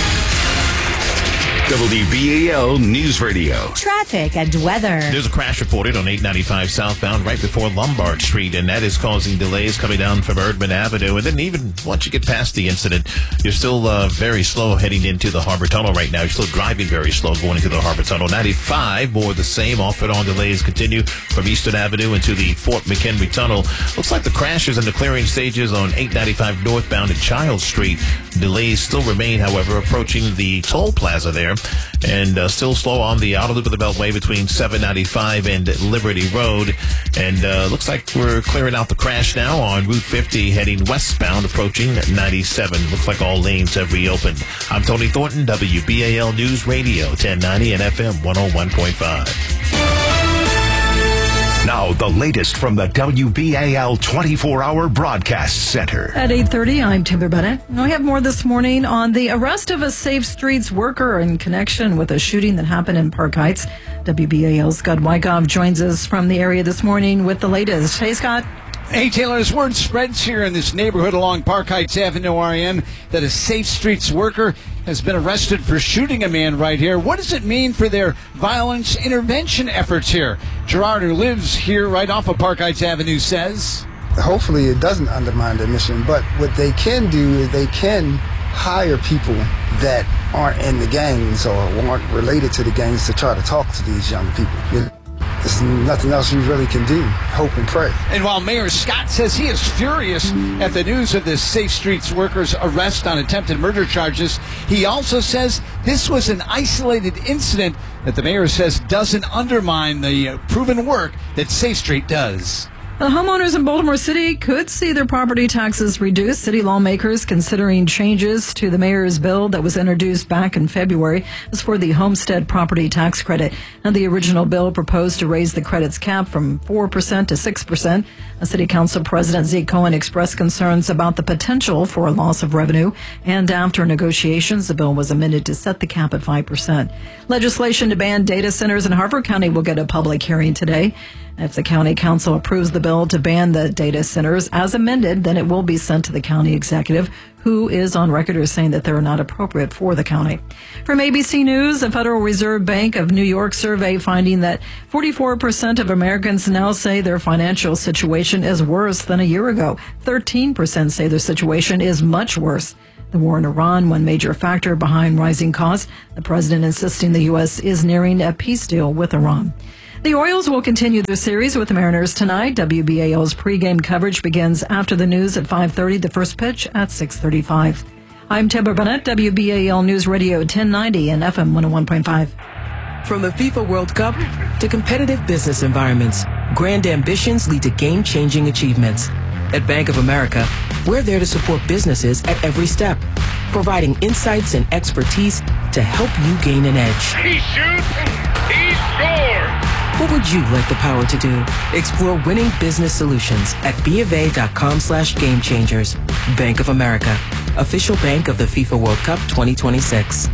[SPEAKER 1] WBAL News Radio.
[SPEAKER 18] Traffic and weather.
[SPEAKER 19] There's a crash reported on 895 southbound right before Lombard Street, and that is causing delays coming down from Erdman Avenue. And then even once you get past the incident, you're still very slow heading into the Harbor Tunnel right now. You're still driving very slow going into the Harbor Tunnel. 95, more of the same. Off and on delays continue from Eastern Avenue into the Fort McHenry Tunnel. Looks like the crashes and the clearing stages on 895 northbound at Child Street. Delays still remain, however, approaching the toll plaza there. And still slow on the outer loop of the Beltway between 795 and Liberty Road. And looks like we're clearing out the crash now on Route 50 heading westbound approaching 97. Looks like all lanes have reopened. I'm Tony Thornton, WBAL News Radio, 1090 and FM 101.5.
[SPEAKER 1] Now, the latest from the WBAL 24-hour broadcast center.
[SPEAKER 10] At 8:30, I'm Timber Bennett. We have more this morning on the arrest of a Safe Streets worker in connection with a shooting that happened in Park Heights. WBAL's Scott Wyckoff joins us from the area this morning with the latest. Hey, Scott.
[SPEAKER 16] Hey, Taylor, as word spreads here in this neighborhood along Park Heights Avenue, REM, that a Safe Streets worker has been arrested for shooting a man right here. What does it mean for their violence intervention efforts here? Gerard, who lives here right off of Park Heights Avenue, says...
[SPEAKER 17] Hopefully it doesn't undermine their mission, but what they can do is they can hire people that aren't in the gangs or aren't related to the gangs to try to talk to these young people. There's nothing else you really can do. Hope and pray.
[SPEAKER 16] And while Mayor Scott says he is furious at the news of this Safe Streets worker's arrest on attempted murder charges, he also says this was an isolated incident that the mayor says doesn't undermine the proven work that Safe Street does.
[SPEAKER 10] The homeowners in Baltimore City could see their property taxes reduced. City lawmakers considering changes to the mayor's bill that was introduced back in February as for the homestead property tax credit. And the original bill proposed to raise the credit's cap from 4% to 6%. City Council President Zeke Cohen expressed concerns about the potential for a loss of revenue. And after negotiations, the bill was amended to set the cap at 5%. Legislation to ban data centers in Harford County will get a public hearing today. If the county council approves the bill to ban the data centers as amended, then it will be sent to the county executive, who is on record as saying that they're not appropriate for the county. From ABC News, the Federal Reserve Bank of New York survey finding that 44% of Americans now say their financial situation is worse than a year ago. 13% say their situation is much worse. The war in Iran, one major factor behind rising costs. The president insisting the U.S. is nearing a peace deal with Iran. The Orioles will continue their series with the Mariners tonight. WBAL's pregame coverage begins after the news at 5:30, the first pitch at 6:35. I'm Deborah Burnett, WBAL News Radio 1090 and FM 101.5.
[SPEAKER 8] From the FIFA World Cup to competitive business environments, grand ambitions lead to game-changing achievements. At Bank of America, we're there to support businesses at every step, providing insights and expertise to help you gain an edge.
[SPEAKER 9] He shoots, he scores!
[SPEAKER 8] What would you like the power to do? Explore winning business solutions at BofA.com/gamechangers. Bank of America, official bank of the FIFA World Cup 2026.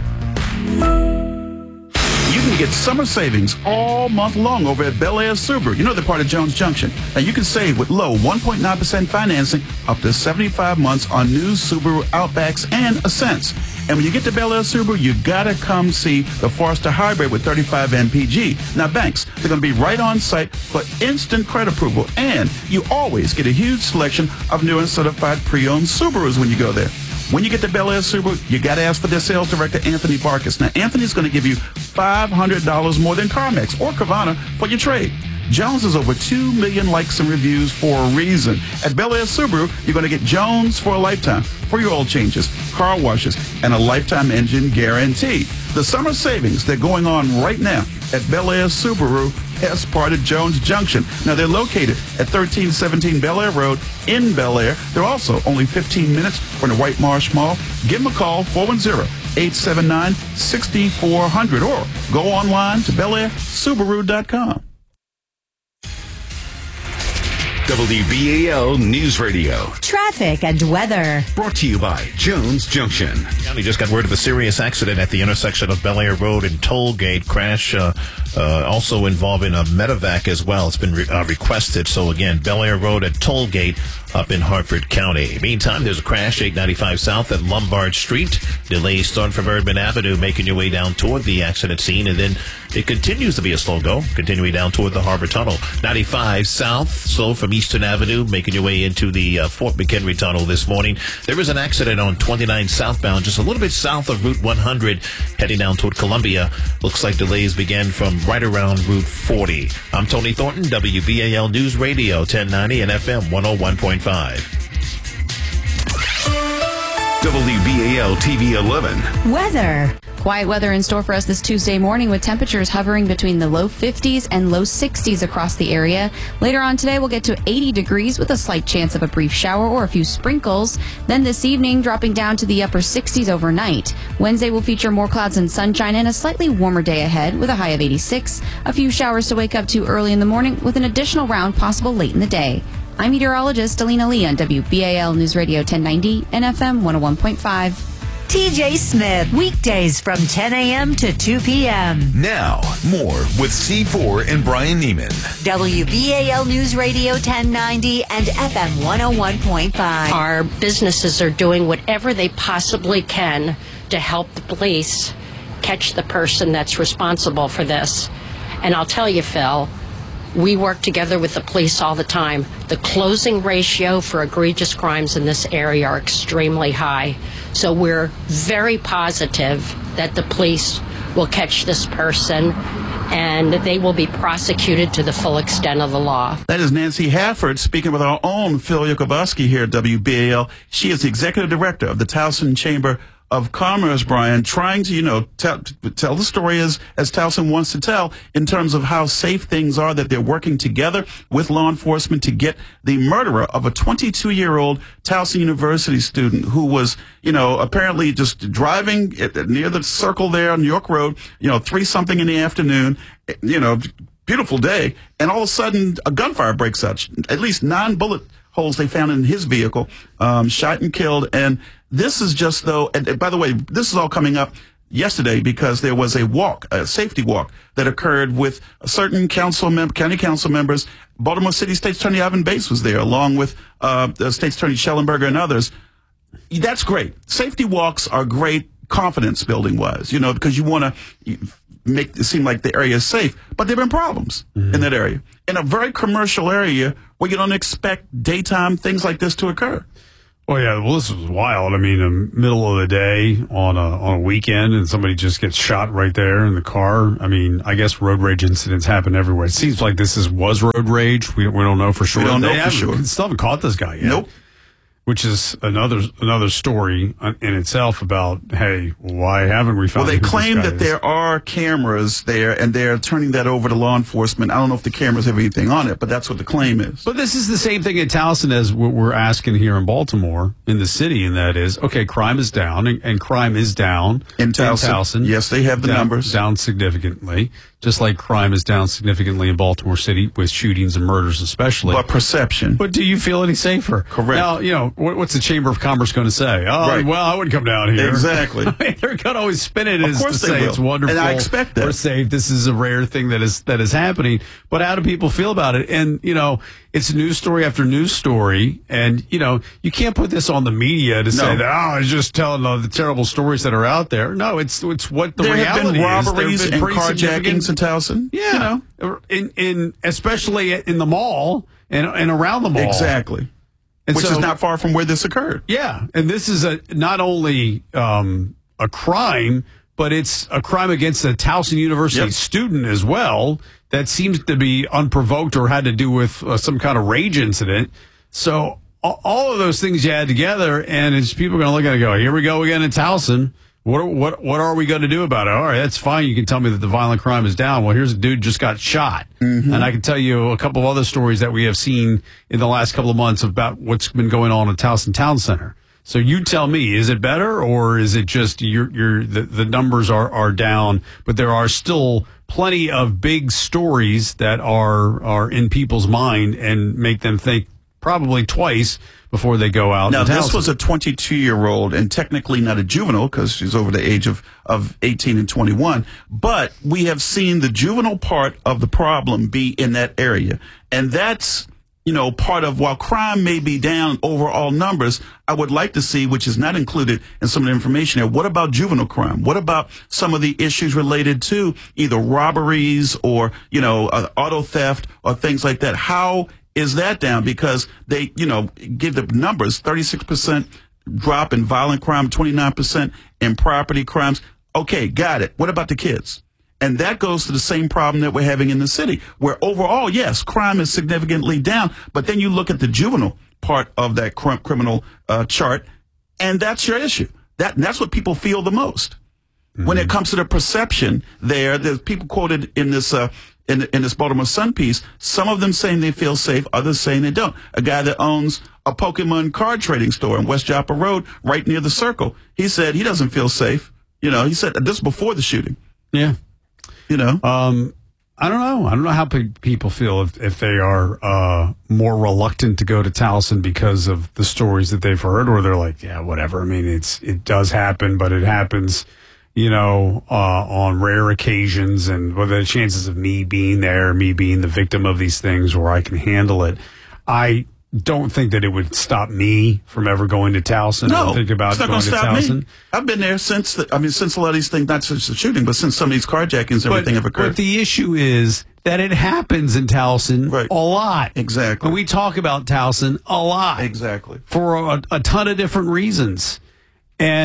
[SPEAKER 22] You can get summer savings all month long over at Bel Air Subaru. You know they're part of Jones Junction. Now you can save with low 1.9% financing up to 75 months on new Subaru Outbacks and Ascents. And when you get to Bel Air Subaru, you gotta come see the Forester Hybrid with 35 MPG. Now banks, they're gonna be right on site for instant credit approval. And you always get a huge selection of new and certified pre-owned Subarus when you go there. When you get to Bel Air Subaru, you got to ask for their sales director, Anthony Barkus. Now, Anthony's going to give you $500 more than CarMax or Carvana for your trade. Jones has over 2 million likes and reviews for a reason. At Bel Air Subaru, you're going to get Jones for a lifetime for your oil changes, car washes, and a lifetime engine guarantee. The summer savings, they're going on right now at Bel Air Subaru as part of Jones Junction. Now, they're located at 1317 Bel Air Road in Bel Air. They're also only 15 minutes from the White Marsh Mall. Give them a call, 410-879-6400, or go online to BelAirSubaru.com.
[SPEAKER 1] WBAL News Radio.
[SPEAKER 18] Traffic and weather.
[SPEAKER 1] Brought to you by Jones Junction.
[SPEAKER 19] County just got word of a serious accident at the intersection of Bel Air Road and Tollgate. Crash also involving a medevac as well. It's been requested. So again, Bel Air Road at Tollgate up in Harford County. Meantime, there's a crash 895 South at Lombard Street. Delays start from Erdman Avenue, making your way down toward the accident scene, and then it continues to be a slow go, continuing down toward the Harbor Tunnel. 95 South, slow from Eastern Avenue, making your way into the Fort McHenry Tunnel this morning. There is an accident on 29 southbound, just a little bit south of Route 100, heading down toward Columbia. Looks like delays began from right around Route 40. I'm Tony Thornton, WBAL News Radio 1090 and FM 101.5.
[SPEAKER 1] WBAL TV 11.
[SPEAKER 18] Weather.
[SPEAKER 20] Quiet weather in store for us this Tuesday morning with temperatures hovering between the low 50s and low 60s across the area. Later on today, we'll get to 80 degrees with a slight chance of a brief shower or a few sprinkles. Then this evening, dropping down to the upper 60s overnight. Wednesday will feature more clouds and sunshine and a slightly warmer day ahead with a high of 86. A few showers to wake up to early in the morning with an additional round possible late in the day. I'm meteorologist Alina Lee on WBAL News Radio 1090 and FM 101.5.
[SPEAKER 18] TJ Smith, weekdays from 10 a.m. to 2 p.m.
[SPEAKER 1] Now, more with C4 and Brian Neiman.
[SPEAKER 18] WBAL News Radio 1090 and FM 101.5.
[SPEAKER 5] Our businesses are doing whatever they possibly can to help the police catch the person that's responsible for this. And I'll tell you, Phil, we work together with the police all the time. The closing ratio for egregious crimes in this area are extremely high. So we're very positive that the police will catch this person and they will be prosecuted to the full extent of the law.
[SPEAKER 22] That is Nancy Hafford speaking with our own Phil Yakobuski here at WBAL. She is the executive director of the Towson Chamber of commerce, Brian, trying to, tell the story as Towson wants to tell in terms of how safe things are, that they're working together with law enforcement to get the murderer of a 22-year-old Towson University student who was, apparently just driving near the circle there on York Road, 3-something in the afternoon, beautiful day, and all of a sudden a gunfire breaks out. At least 9 bullet holes they found in his vehicle, shot and killed. And this is just, though, and by the way, this is all coming up yesterday because there was a safety walk that occurred with certain county council members. Baltimore City State's Attorney Ivan Bates was there, along with the State's Attorney Schellenberger and others. That's great. Safety walks are great, confidence building wise, because you want to make it seem like the area is safe, but there have been problems in that area, in a very commercial area where you don't expect daytime things like this to occur.
[SPEAKER 3] Oh yeah, well, this was wild. I mean, in the middle of the day on a weekend, and somebody just gets shot right there in the car. I mean, I guess road rage incidents happen everywhere. It seems like this was road rage. We don't know for sure.
[SPEAKER 22] We don't know for sure.
[SPEAKER 3] Still haven't caught this guy yet.
[SPEAKER 22] Nope.
[SPEAKER 3] Which is another story in itself about, hey, why haven't we found?
[SPEAKER 22] Well, they claim that there are cameras there, and they're turning that over to law enforcement. I don't know if the cameras have anything on it, but that's what the claim is.
[SPEAKER 3] But this is the same thing in Towson as what we're asking here in Baltimore, in the city, and that is, okay, crime is down, and crime is down
[SPEAKER 22] in Towson. Yes, they have the numbers.
[SPEAKER 3] Down significantly. Just like crime is down significantly in Baltimore City with shootings and murders especially.
[SPEAKER 22] But perception.
[SPEAKER 3] But do you feel any safer?
[SPEAKER 22] Correct.
[SPEAKER 3] Now, what's the Chamber of Commerce going to say? Oh, right. Well, I wouldn't come down here.
[SPEAKER 22] Exactly.
[SPEAKER 3] I mean, they're going to always spin it as to say it's wonderful.
[SPEAKER 22] And I expect that.
[SPEAKER 3] We're safe. This is a rare thing that is happening. But how do people feel about it? And, it's news story after news story. And, you can't put this on the media to say that, it's just telling the terrible stories that are out there. No, it's what the reality is.
[SPEAKER 22] There have been robberies and carjackings in Towson.
[SPEAKER 3] Yeah. In especially in the mall and around the mall.
[SPEAKER 22] Exactly. And which is not far from where this occurred.
[SPEAKER 3] Yeah. And this is not only a crime, but it's a crime against a Towson University student as well that seems to be unprovoked or had to do with some kind of rage incident. So all of those things you add together, and it's people are going to look at it and go, here we go again in Towson. What are we going to do about it? All right, that's fine. You can tell me that the violent crime is down. Well, here's a dude just got shot. Mm-hmm. And I can tell you a couple of other stories that we have seen in the last couple of months about what's been going on at Towson Town Center. So you tell me, is it better, or is it just the numbers are down, but there are still plenty of big stories that are in people's mind and make them think probably twice before they go out.
[SPEAKER 22] Now, this was a 22-year-old, and technically not a juvenile because she's over the age of 18 and 21. But we have seen the juvenile part of the problem be in that area. And that's, part of, while crime may be down overall numbers, I would like to see, which is not included in some of the information here, what about juvenile crime? What about some of the issues related to either robberies or, auto theft or things like that? How is that down? Because they, give the numbers, 36% drop in violent crime, 29% in property crimes. Okay, got it. What about the kids? And that goes to the same problem that we're having in the city, where overall, yes, crime is significantly down, but then you look at the juvenile part of that criminal chart, and that's your issue. That's what people feel the most. Mm-hmm. When it comes to the perception there's people quoted in this in this Baltimore Sun piece, some of them saying they feel safe, others saying they don't. A guy that owns a Pokemon card trading store in West Joppa Road, right near the Circle, he said he doesn't feel safe. He said this before the shooting.
[SPEAKER 3] Yeah. I don't know. I don't know how people feel if they are more reluctant to go to Towson because of the stories that they've heard, or they're like, yeah, whatever. I mean, it does happen, but it happens, on rare occasions, and what are the chances of me being there, me being the victim of these things where I can handle it. I don't think that it would stop me from ever going to Towson.
[SPEAKER 22] No,
[SPEAKER 3] think about
[SPEAKER 22] it's not going to stop me. I've been there since a lot of these things, not since the shooting, but since some of these carjackings and everything have occurred.
[SPEAKER 3] But the issue is that it happens in Towson a lot.
[SPEAKER 22] Exactly.
[SPEAKER 3] And we talk about Towson a lot.
[SPEAKER 22] Exactly.
[SPEAKER 3] For a ton of different reasons. And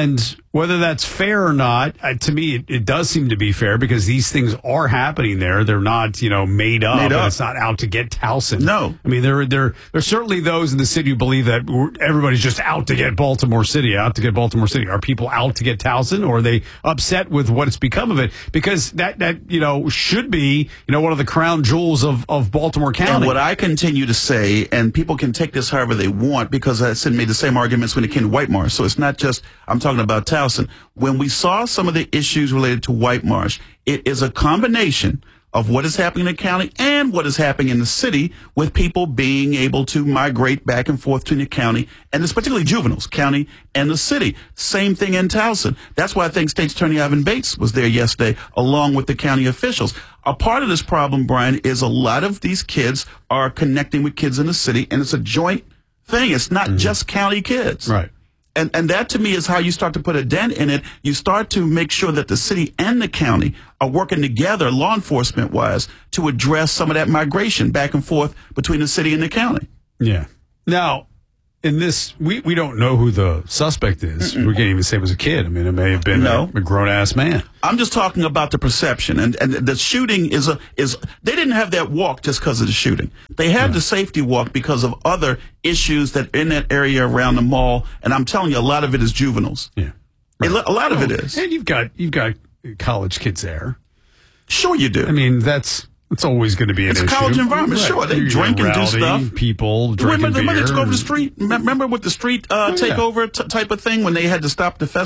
[SPEAKER 3] Whether that's fair or not, to me, it does seem to be fair because these things are happening there. They're not, made up. And it's not out to get Towson.
[SPEAKER 22] No.
[SPEAKER 3] I mean, there's certainly those in the city who believe that everybody's just out to get Baltimore City. Are people out to get Towson, or are they upset with what it's become of it? Because that should be, one of the crown jewels of Baltimore County.
[SPEAKER 22] And what I continue to say, and people can take this however they want, because I made the same arguments when it came to White Marsh. So it's not just, I'm talking about Towson. When we saw some of the issues related to White Marsh, it is a combination of what is happening in the county and what is happening in the city, with people being able to migrate back and forth between the county, and it's particularly juveniles, county and the city. Same thing in Towson. That's why I think State's Attorney Ivan Bates was there yesterday, along with the county officials. A part of this problem, Brian, is a lot of these kids are connecting with kids in the city, and it's a joint thing. It's not just county kids.
[SPEAKER 3] Right.
[SPEAKER 22] And that, to me, is how you start to put a dent in it. You start to make sure that the city and the county are working together, law enforcement-wise, to address some of that migration back and forth between the city and the county.
[SPEAKER 3] Yeah. Now, in this, we don't know who the suspect is. We can't even say it was a kid. I mean, it may have been a grown-ass man.
[SPEAKER 22] I'm just talking about the perception. And the shooting is they didn't have that walk just because of the shooting. They had the safety walk because of other issues that in that area around the mall. And I'm telling you, a lot of it is juveniles.
[SPEAKER 3] Yeah.
[SPEAKER 22] Right. A lot of it is.
[SPEAKER 3] And you've got college kids there.
[SPEAKER 22] Sure you do.
[SPEAKER 3] I mean, it's always going to be an issue.
[SPEAKER 22] It's a college environment,
[SPEAKER 3] right.
[SPEAKER 22] sure. They drink and do stuff.
[SPEAKER 3] People drinking beer.
[SPEAKER 22] Remember they took over the street? Remember with the street takeover type of thing when they had to stop the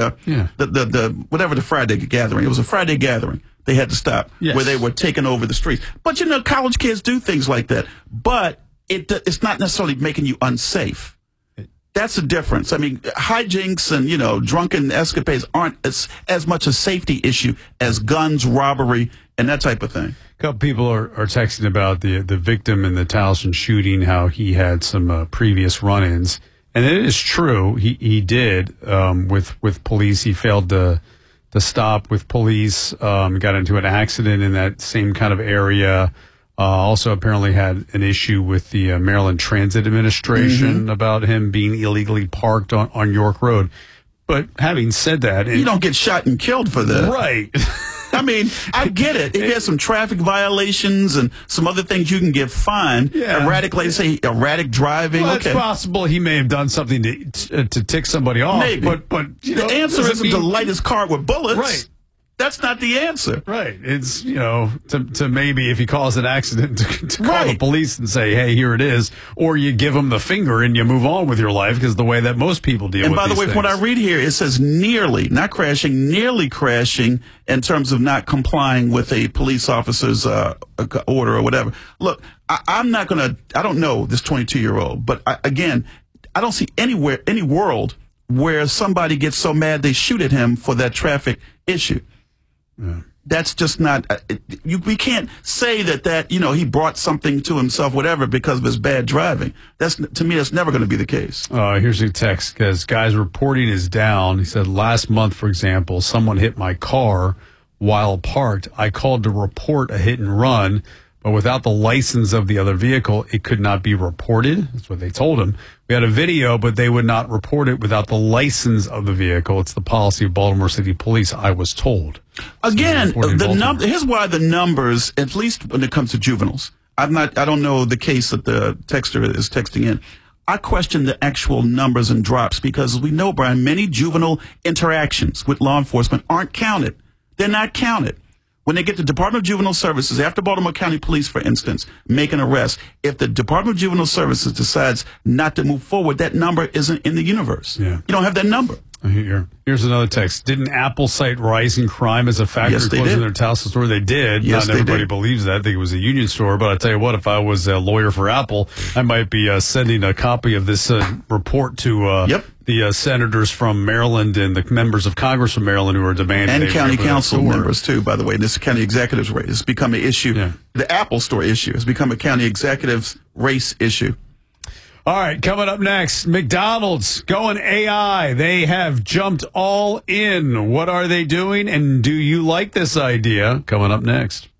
[SPEAKER 22] whatever the Friday gathering. It was a Friday gathering. They had to stop where they were taking over the streets. But college kids do things like that. But it's not necessarily making you unsafe. That's the difference. I mean, hijinks and, drunken escapades aren't as much a safety issue as guns, robbery, and that type of thing.
[SPEAKER 3] A couple people are texting about the victim in the Towson shooting, how he had some previous run-ins. And it is true. He did with police. He failed to stop with police, got into an accident in that same kind of area. Also apparently had an issue with the Maryland Transit Administration about him being illegally parked on York Road. But having said that...
[SPEAKER 22] You don't get shot and killed for that.
[SPEAKER 3] Right.
[SPEAKER 22] I mean, I get it. He has some traffic violations and some other things you can get fined.
[SPEAKER 3] Yeah.
[SPEAKER 22] Erratic driving.
[SPEAKER 3] Well, it's possible he may have done something to tick somebody off.
[SPEAKER 22] Maybe.
[SPEAKER 3] But
[SPEAKER 22] the answer isn't to light his car with bullets.
[SPEAKER 3] Right.
[SPEAKER 22] That's not the answer.
[SPEAKER 3] Right. It's, to maybe if he calls an accident to call the police and say, hey, here it is. Or you give him the finger and you move on with your life, because the way that most people deal with these things. And by the way,
[SPEAKER 22] from what I read here, it says nearly, not crashing, nearly crashing in terms of not complying with a police officer's order or whatever. Look, I don't know this 22-year-old, but again, I don't see any world where somebody gets so mad they shoot at him for that traffic issue. Yeah. That's just not. We can't say that he brought something to himself, whatever, because of his bad driving. To me, that's never going to be the case.
[SPEAKER 3] Here's a text, because guys reporting is down. He said, last month, for example, someone hit my car while parked. I called to report a hit and run, but without the license of the other vehicle, it could not be reported. That's what they told him. We had a video, but they would not report it without the license of the vehicle. It's the policy of Baltimore City Police, I was told.
[SPEAKER 22] Again, here's why the numbers, at least when it comes to juveniles, I don't know the case that the texter is texting in. I question the actual numbers and drops because, as we know, Brian, many juvenile interactions with law enforcement aren't counted. They're not counted. When they get to Department of Juvenile Services, after Baltimore County Police, for instance, make an arrest, if the Department of Juvenile Services decides not to move forward, that number isn't in the universe.
[SPEAKER 3] Yeah.
[SPEAKER 22] You don't have that number.
[SPEAKER 3] Here's another text. Didn't Apple cite rising crime as a factor in closing their Towson store? They did.
[SPEAKER 22] Yes,
[SPEAKER 3] Not everybody believes that. I think it was a union store. But I tell you what, if I was a lawyer for Apple, I might be sending a copy of this report to the senators from Maryland and the members of Congress from Maryland who are demanding.
[SPEAKER 22] And county council members, too, by the way. This county executives race has become an issue. Yeah. The Apple store issue has become a county executives race issue.
[SPEAKER 3] All right, coming up next, McDonald's going AI. They have jumped all in. What are they doing, and do you like this idea? Coming up next.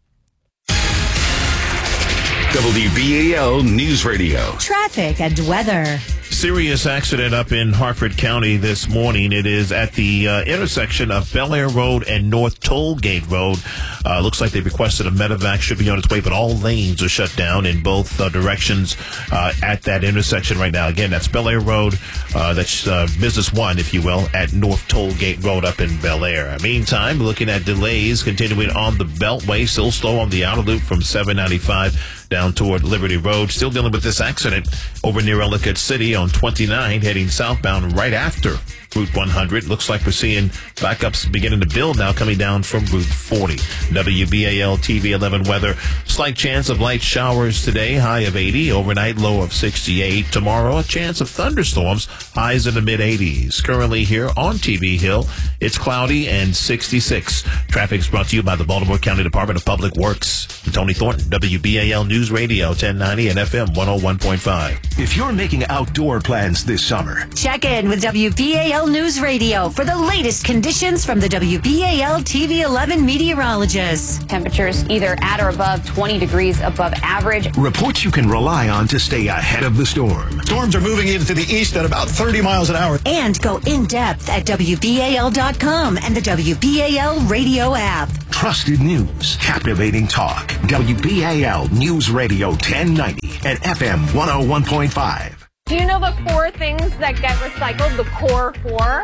[SPEAKER 1] WBAL News Radio.
[SPEAKER 18] Traffic and weather.
[SPEAKER 19] serious accident up in Hartford County this morning. It is at the intersection of Bel Air Road and North Tollgate Road. Looks like they requested a medevac, should be on its way, but all lanes are shut down in both directions at that intersection right now. Again, that's Bel Air Road. That's Business 1, if you will, at North Tollgate Road up in Bel Air. Meantime, looking at delays continuing on the Beltway, still slow on the outer loop from 795 down toward Liberty Road. Still dealing with this accident over near Ellicott City on 29, heading southbound right after Route 100. Looks like we're seeing backups beginning to build now coming down from Route 40. WBAL TV 11 weather. Slight chance of light showers today, high of 80. Overnight, low of 68. Tomorrow, a chance of thunderstorms, highs in the mid-80s. Currently here on TV Hill, it's cloudy and 66. Traffic's brought to you by the Baltimore County Department of Public Works. I'm Tony Thornton, WBAL News Radio 1090 and FM 101.5.
[SPEAKER 6] If you're making outdoor plans this summer,
[SPEAKER 21] check in with WBAL News Radio for the latest conditions from the WBAL TV 11 meteorologists.
[SPEAKER 7] Temperatures either at or above 20 degrees above average.
[SPEAKER 6] Reports you can rely on to stay ahead of the storm.
[SPEAKER 12] Storms are moving into the east at about 30 miles an hour.
[SPEAKER 21] And go in depth at WBAL.com and the WBAL radio app.
[SPEAKER 6] Trusted news, captivating talk. WBAL News Radio 1090 and FM 101.5.
[SPEAKER 24] Do you know the 4 things that get recycled? The core 4?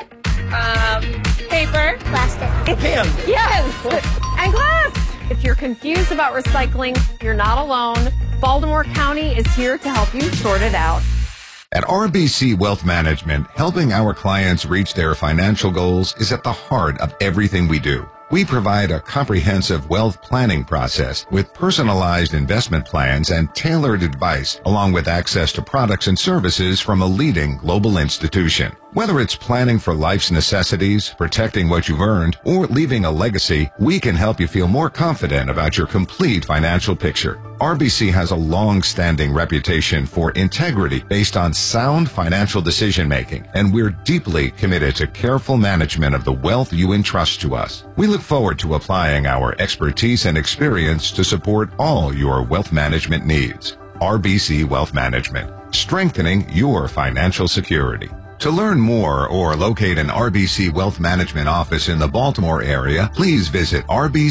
[SPEAKER 24] Paper. Plastic.
[SPEAKER 12] Pan.
[SPEAKER 24] Yes. And glass. If you're confused about recycling, you're not alone. Baltimore County is here to help you sort it out.
[SPEAKER 25] At RBC Wealth Management, helping our clients reach their financial goals is at the heart of everything we do. We provide a comprehensive wealth planning process with personalized investment plans and tailored advice, along with access to products and services from a leading global institution. Whether it's planning for life's necessities, protecting what you've earned, or leaving a legacy, we can help you feel more confident about your complete financial picture. RBC has a long-standing reputation for integrity based on sound financial decision-making, and we're deeply committed to careful management of the wealth you entrust to us. We look forward to applying our expertise and experience to support all your wealth management needs. RBC Wealth Management, strengthening your financial security. To learn more or locate an RBC Wealth Management office in the Baltimore area, please visit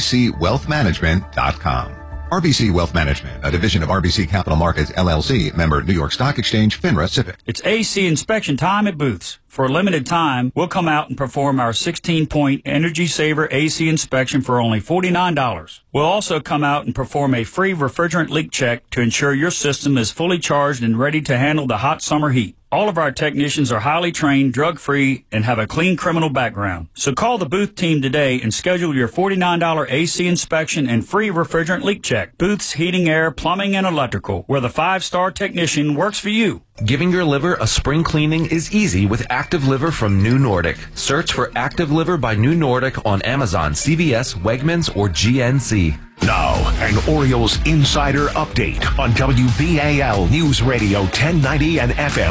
[SPEAKER 25] rbcwealthmanagement.com. RBC Wealth Management, a division of RBC Capital Markets, LLC, member New York Stock Exchange, FINRA SIPC.
[SPEAKER 26] It's AC inspection time at Booth's. For a limited time, we'll come out and perform our 16-point Energy Saver AC inspection for only $49. We'll also come out and perform a free refrigerant leak check to ensure your system is fully charged and ready to handle the hot summer heat. All of our technicians are highly trained, drug-free, and have a clean criminal background. So call the Booth team today and schedule your $49 AC inspection and free refrigerant leak check. Booth's Heating, Air, Plumbing, and Electrical, where the 5-star technician works for you.
[SPEAKER 2] Giving your liver a spring cleaning is easy with Active Liver from New Nordic. Search for Active Liver by New Nordic on Amazon, CVS, Wegmans, or GNC.
[SPEAKER 6] Now, an Orioles insider update on WBAL News Radio 1090 and FM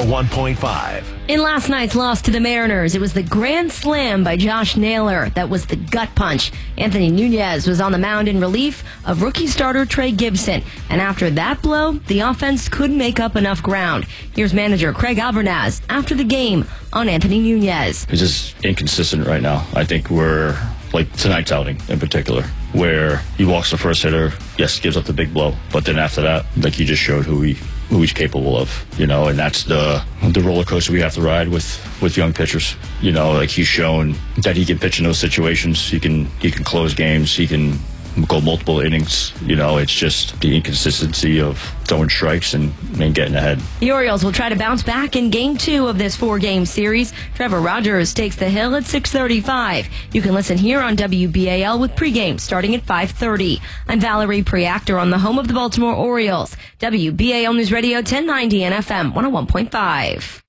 [SPEAKER 6] 101.5.
[SPEAKER 27] In last night's loss to the Mariners, it was the grand slam by Josh Naylor that was the gut punch. Anthony Nunez was on the mound in relief of rookie starter Trey Gibson. And after that blow, the offense couldn't make up enough ground. Here's manager Craig Albernaz after the game on Anthony Nunez.
[SPEAKER 28] It's just inconsistent right now. I think we're like tonight's outing in particular, where he walks the first hitter, yes, gives up the big blow, but then after that, like he just showed who he's capable of, you know, and that's the roller coaster we have to ride with young pitchers. You know, like he's shown that he can pitch in those situations. He can close games. He can go multiple innings. You know, it's just the inconsistency of throwing strikes and getting ahead.
[SPEAKER 27] The Orioles will try to bounce back in Game 2 of this 4-game series. Trevor Rogers takes the hill at 6:35. You can listen here on WBAL with pregame starting at 5:30. I'm Valerie Preactor on the home of the Baltimore Orioles. WBAL News Radio 1090 and FM 101.5.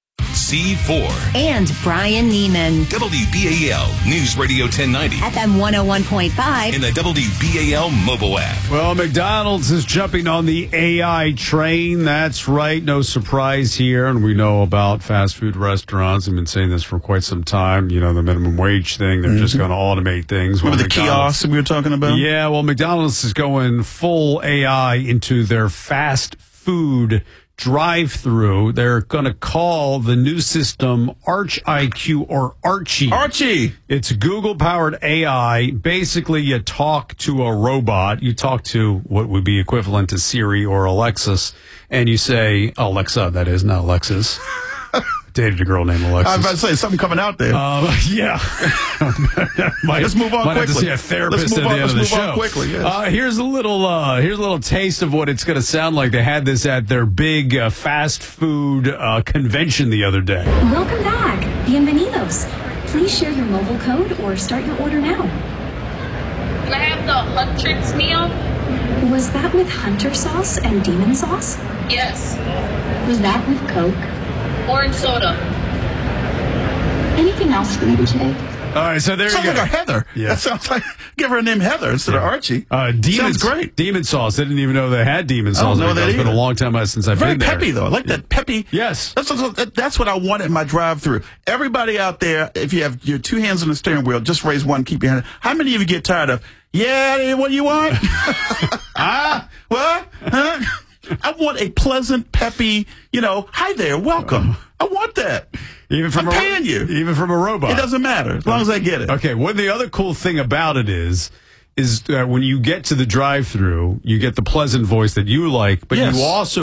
[SPEAKER 1] C4
[SPEAKER 21] and Brian Neiman.
[SPEAKER 1] WBAL News Radio 1090.
[SPEAKER 21] FM 101.5.
[SPEAKER 1] In the WBAL mobile app.
[SPEAKER 3] Well, McDonald's is jumping on the AI train. That's right. No surprise here. And we know about fast food restaurants. I've been saying this for quite some time. You know, the minimum wage thing. They're just going to automate things.
[SPEAKER 22] Remember the kiosks we were talking about?
[SPEAKER 3] Yeah, well, McDonald's is going full AI into their fast food drive-through. They're going to call the new system ArchIQ or Archie.
[SPEAKER 22] Archie.
[SPEAKER 3] It's Google-powered AI. Basically, you talk to a robot. You talk to what would be equivalent to Siri or Alexis, and you say, Alexa, that is, not Alexis. Dated a girl named Alexis.
[SPEAKER 22] I was about to say, something coming out there.
[SPEAKER 3] Yeah.
[SPEAKER 22] Let's move on
[SPEAKER 3] might
[SPEAKER 22] quickly.
[SPEAKER 3] Have to see a therapist at the end of the show.
[SPEAKER 22] Quickly, yes.
[SPEAKER 3] Here's a little taste of what it's going to sound like. They had this at their big fast food convention the other day.
[SPEAKER 4] Welcome back. Bienvenidos. Please share your mobile code or start your order now.
[SPEAKER 11] Can I have the Huntrix meal?
[SPEAKER 4] Was that with hunter sauce and demon sauce?
[SPEAKER 11] Yes.
[SPEAKER 4] Was that with Coke?
[SPEAKER 11] Orange soda.
[SPEAKER 4] Anything else for you today?
[SPEAKER 3] All right, so there you go.
[SPEAKER 22] Sounds like a Heather.
[SPEAKER 3] Yeah.
[SPEAKER 22] That sounds like, give her a name Heather instead of Archie. Sounds great.
[SPEAKER 3] Demon sauce. I didn't even know they had demon sauce.
[SPEAKER 22] I don't know that
[SPEAKER 3] It's been
[SPEAKER 22] either.
[SPEAKER 3] a long time since I've
[SPEAKER 22] Very
[SPEAKER 3] been there.
[SPEAKER 22] peppy, though. I like that peppy.
[SPEAKER 3] Yes.
[SPEAKER 22] That's what I want in my drive-through. Everybody out there, if you have your two hands on the steering wheel, just raise one, keep your hand. How many of you get tired of, yeah, what do you want? What? Huh? I want a pleasant, peppy, hi there, welcome. I want that. I'm paying you.
[SPEAKER 3] Even from a robot.
[SPEAKER 22] It doesn't matter, as long as I get it.
[SPEAKER 3] Okay, well, the other cool thing about it is when you get to the drive-thru, you get the pleasant voice that you like, but
[SPEAKER 22] Yes.
[SPEAKER 3] you also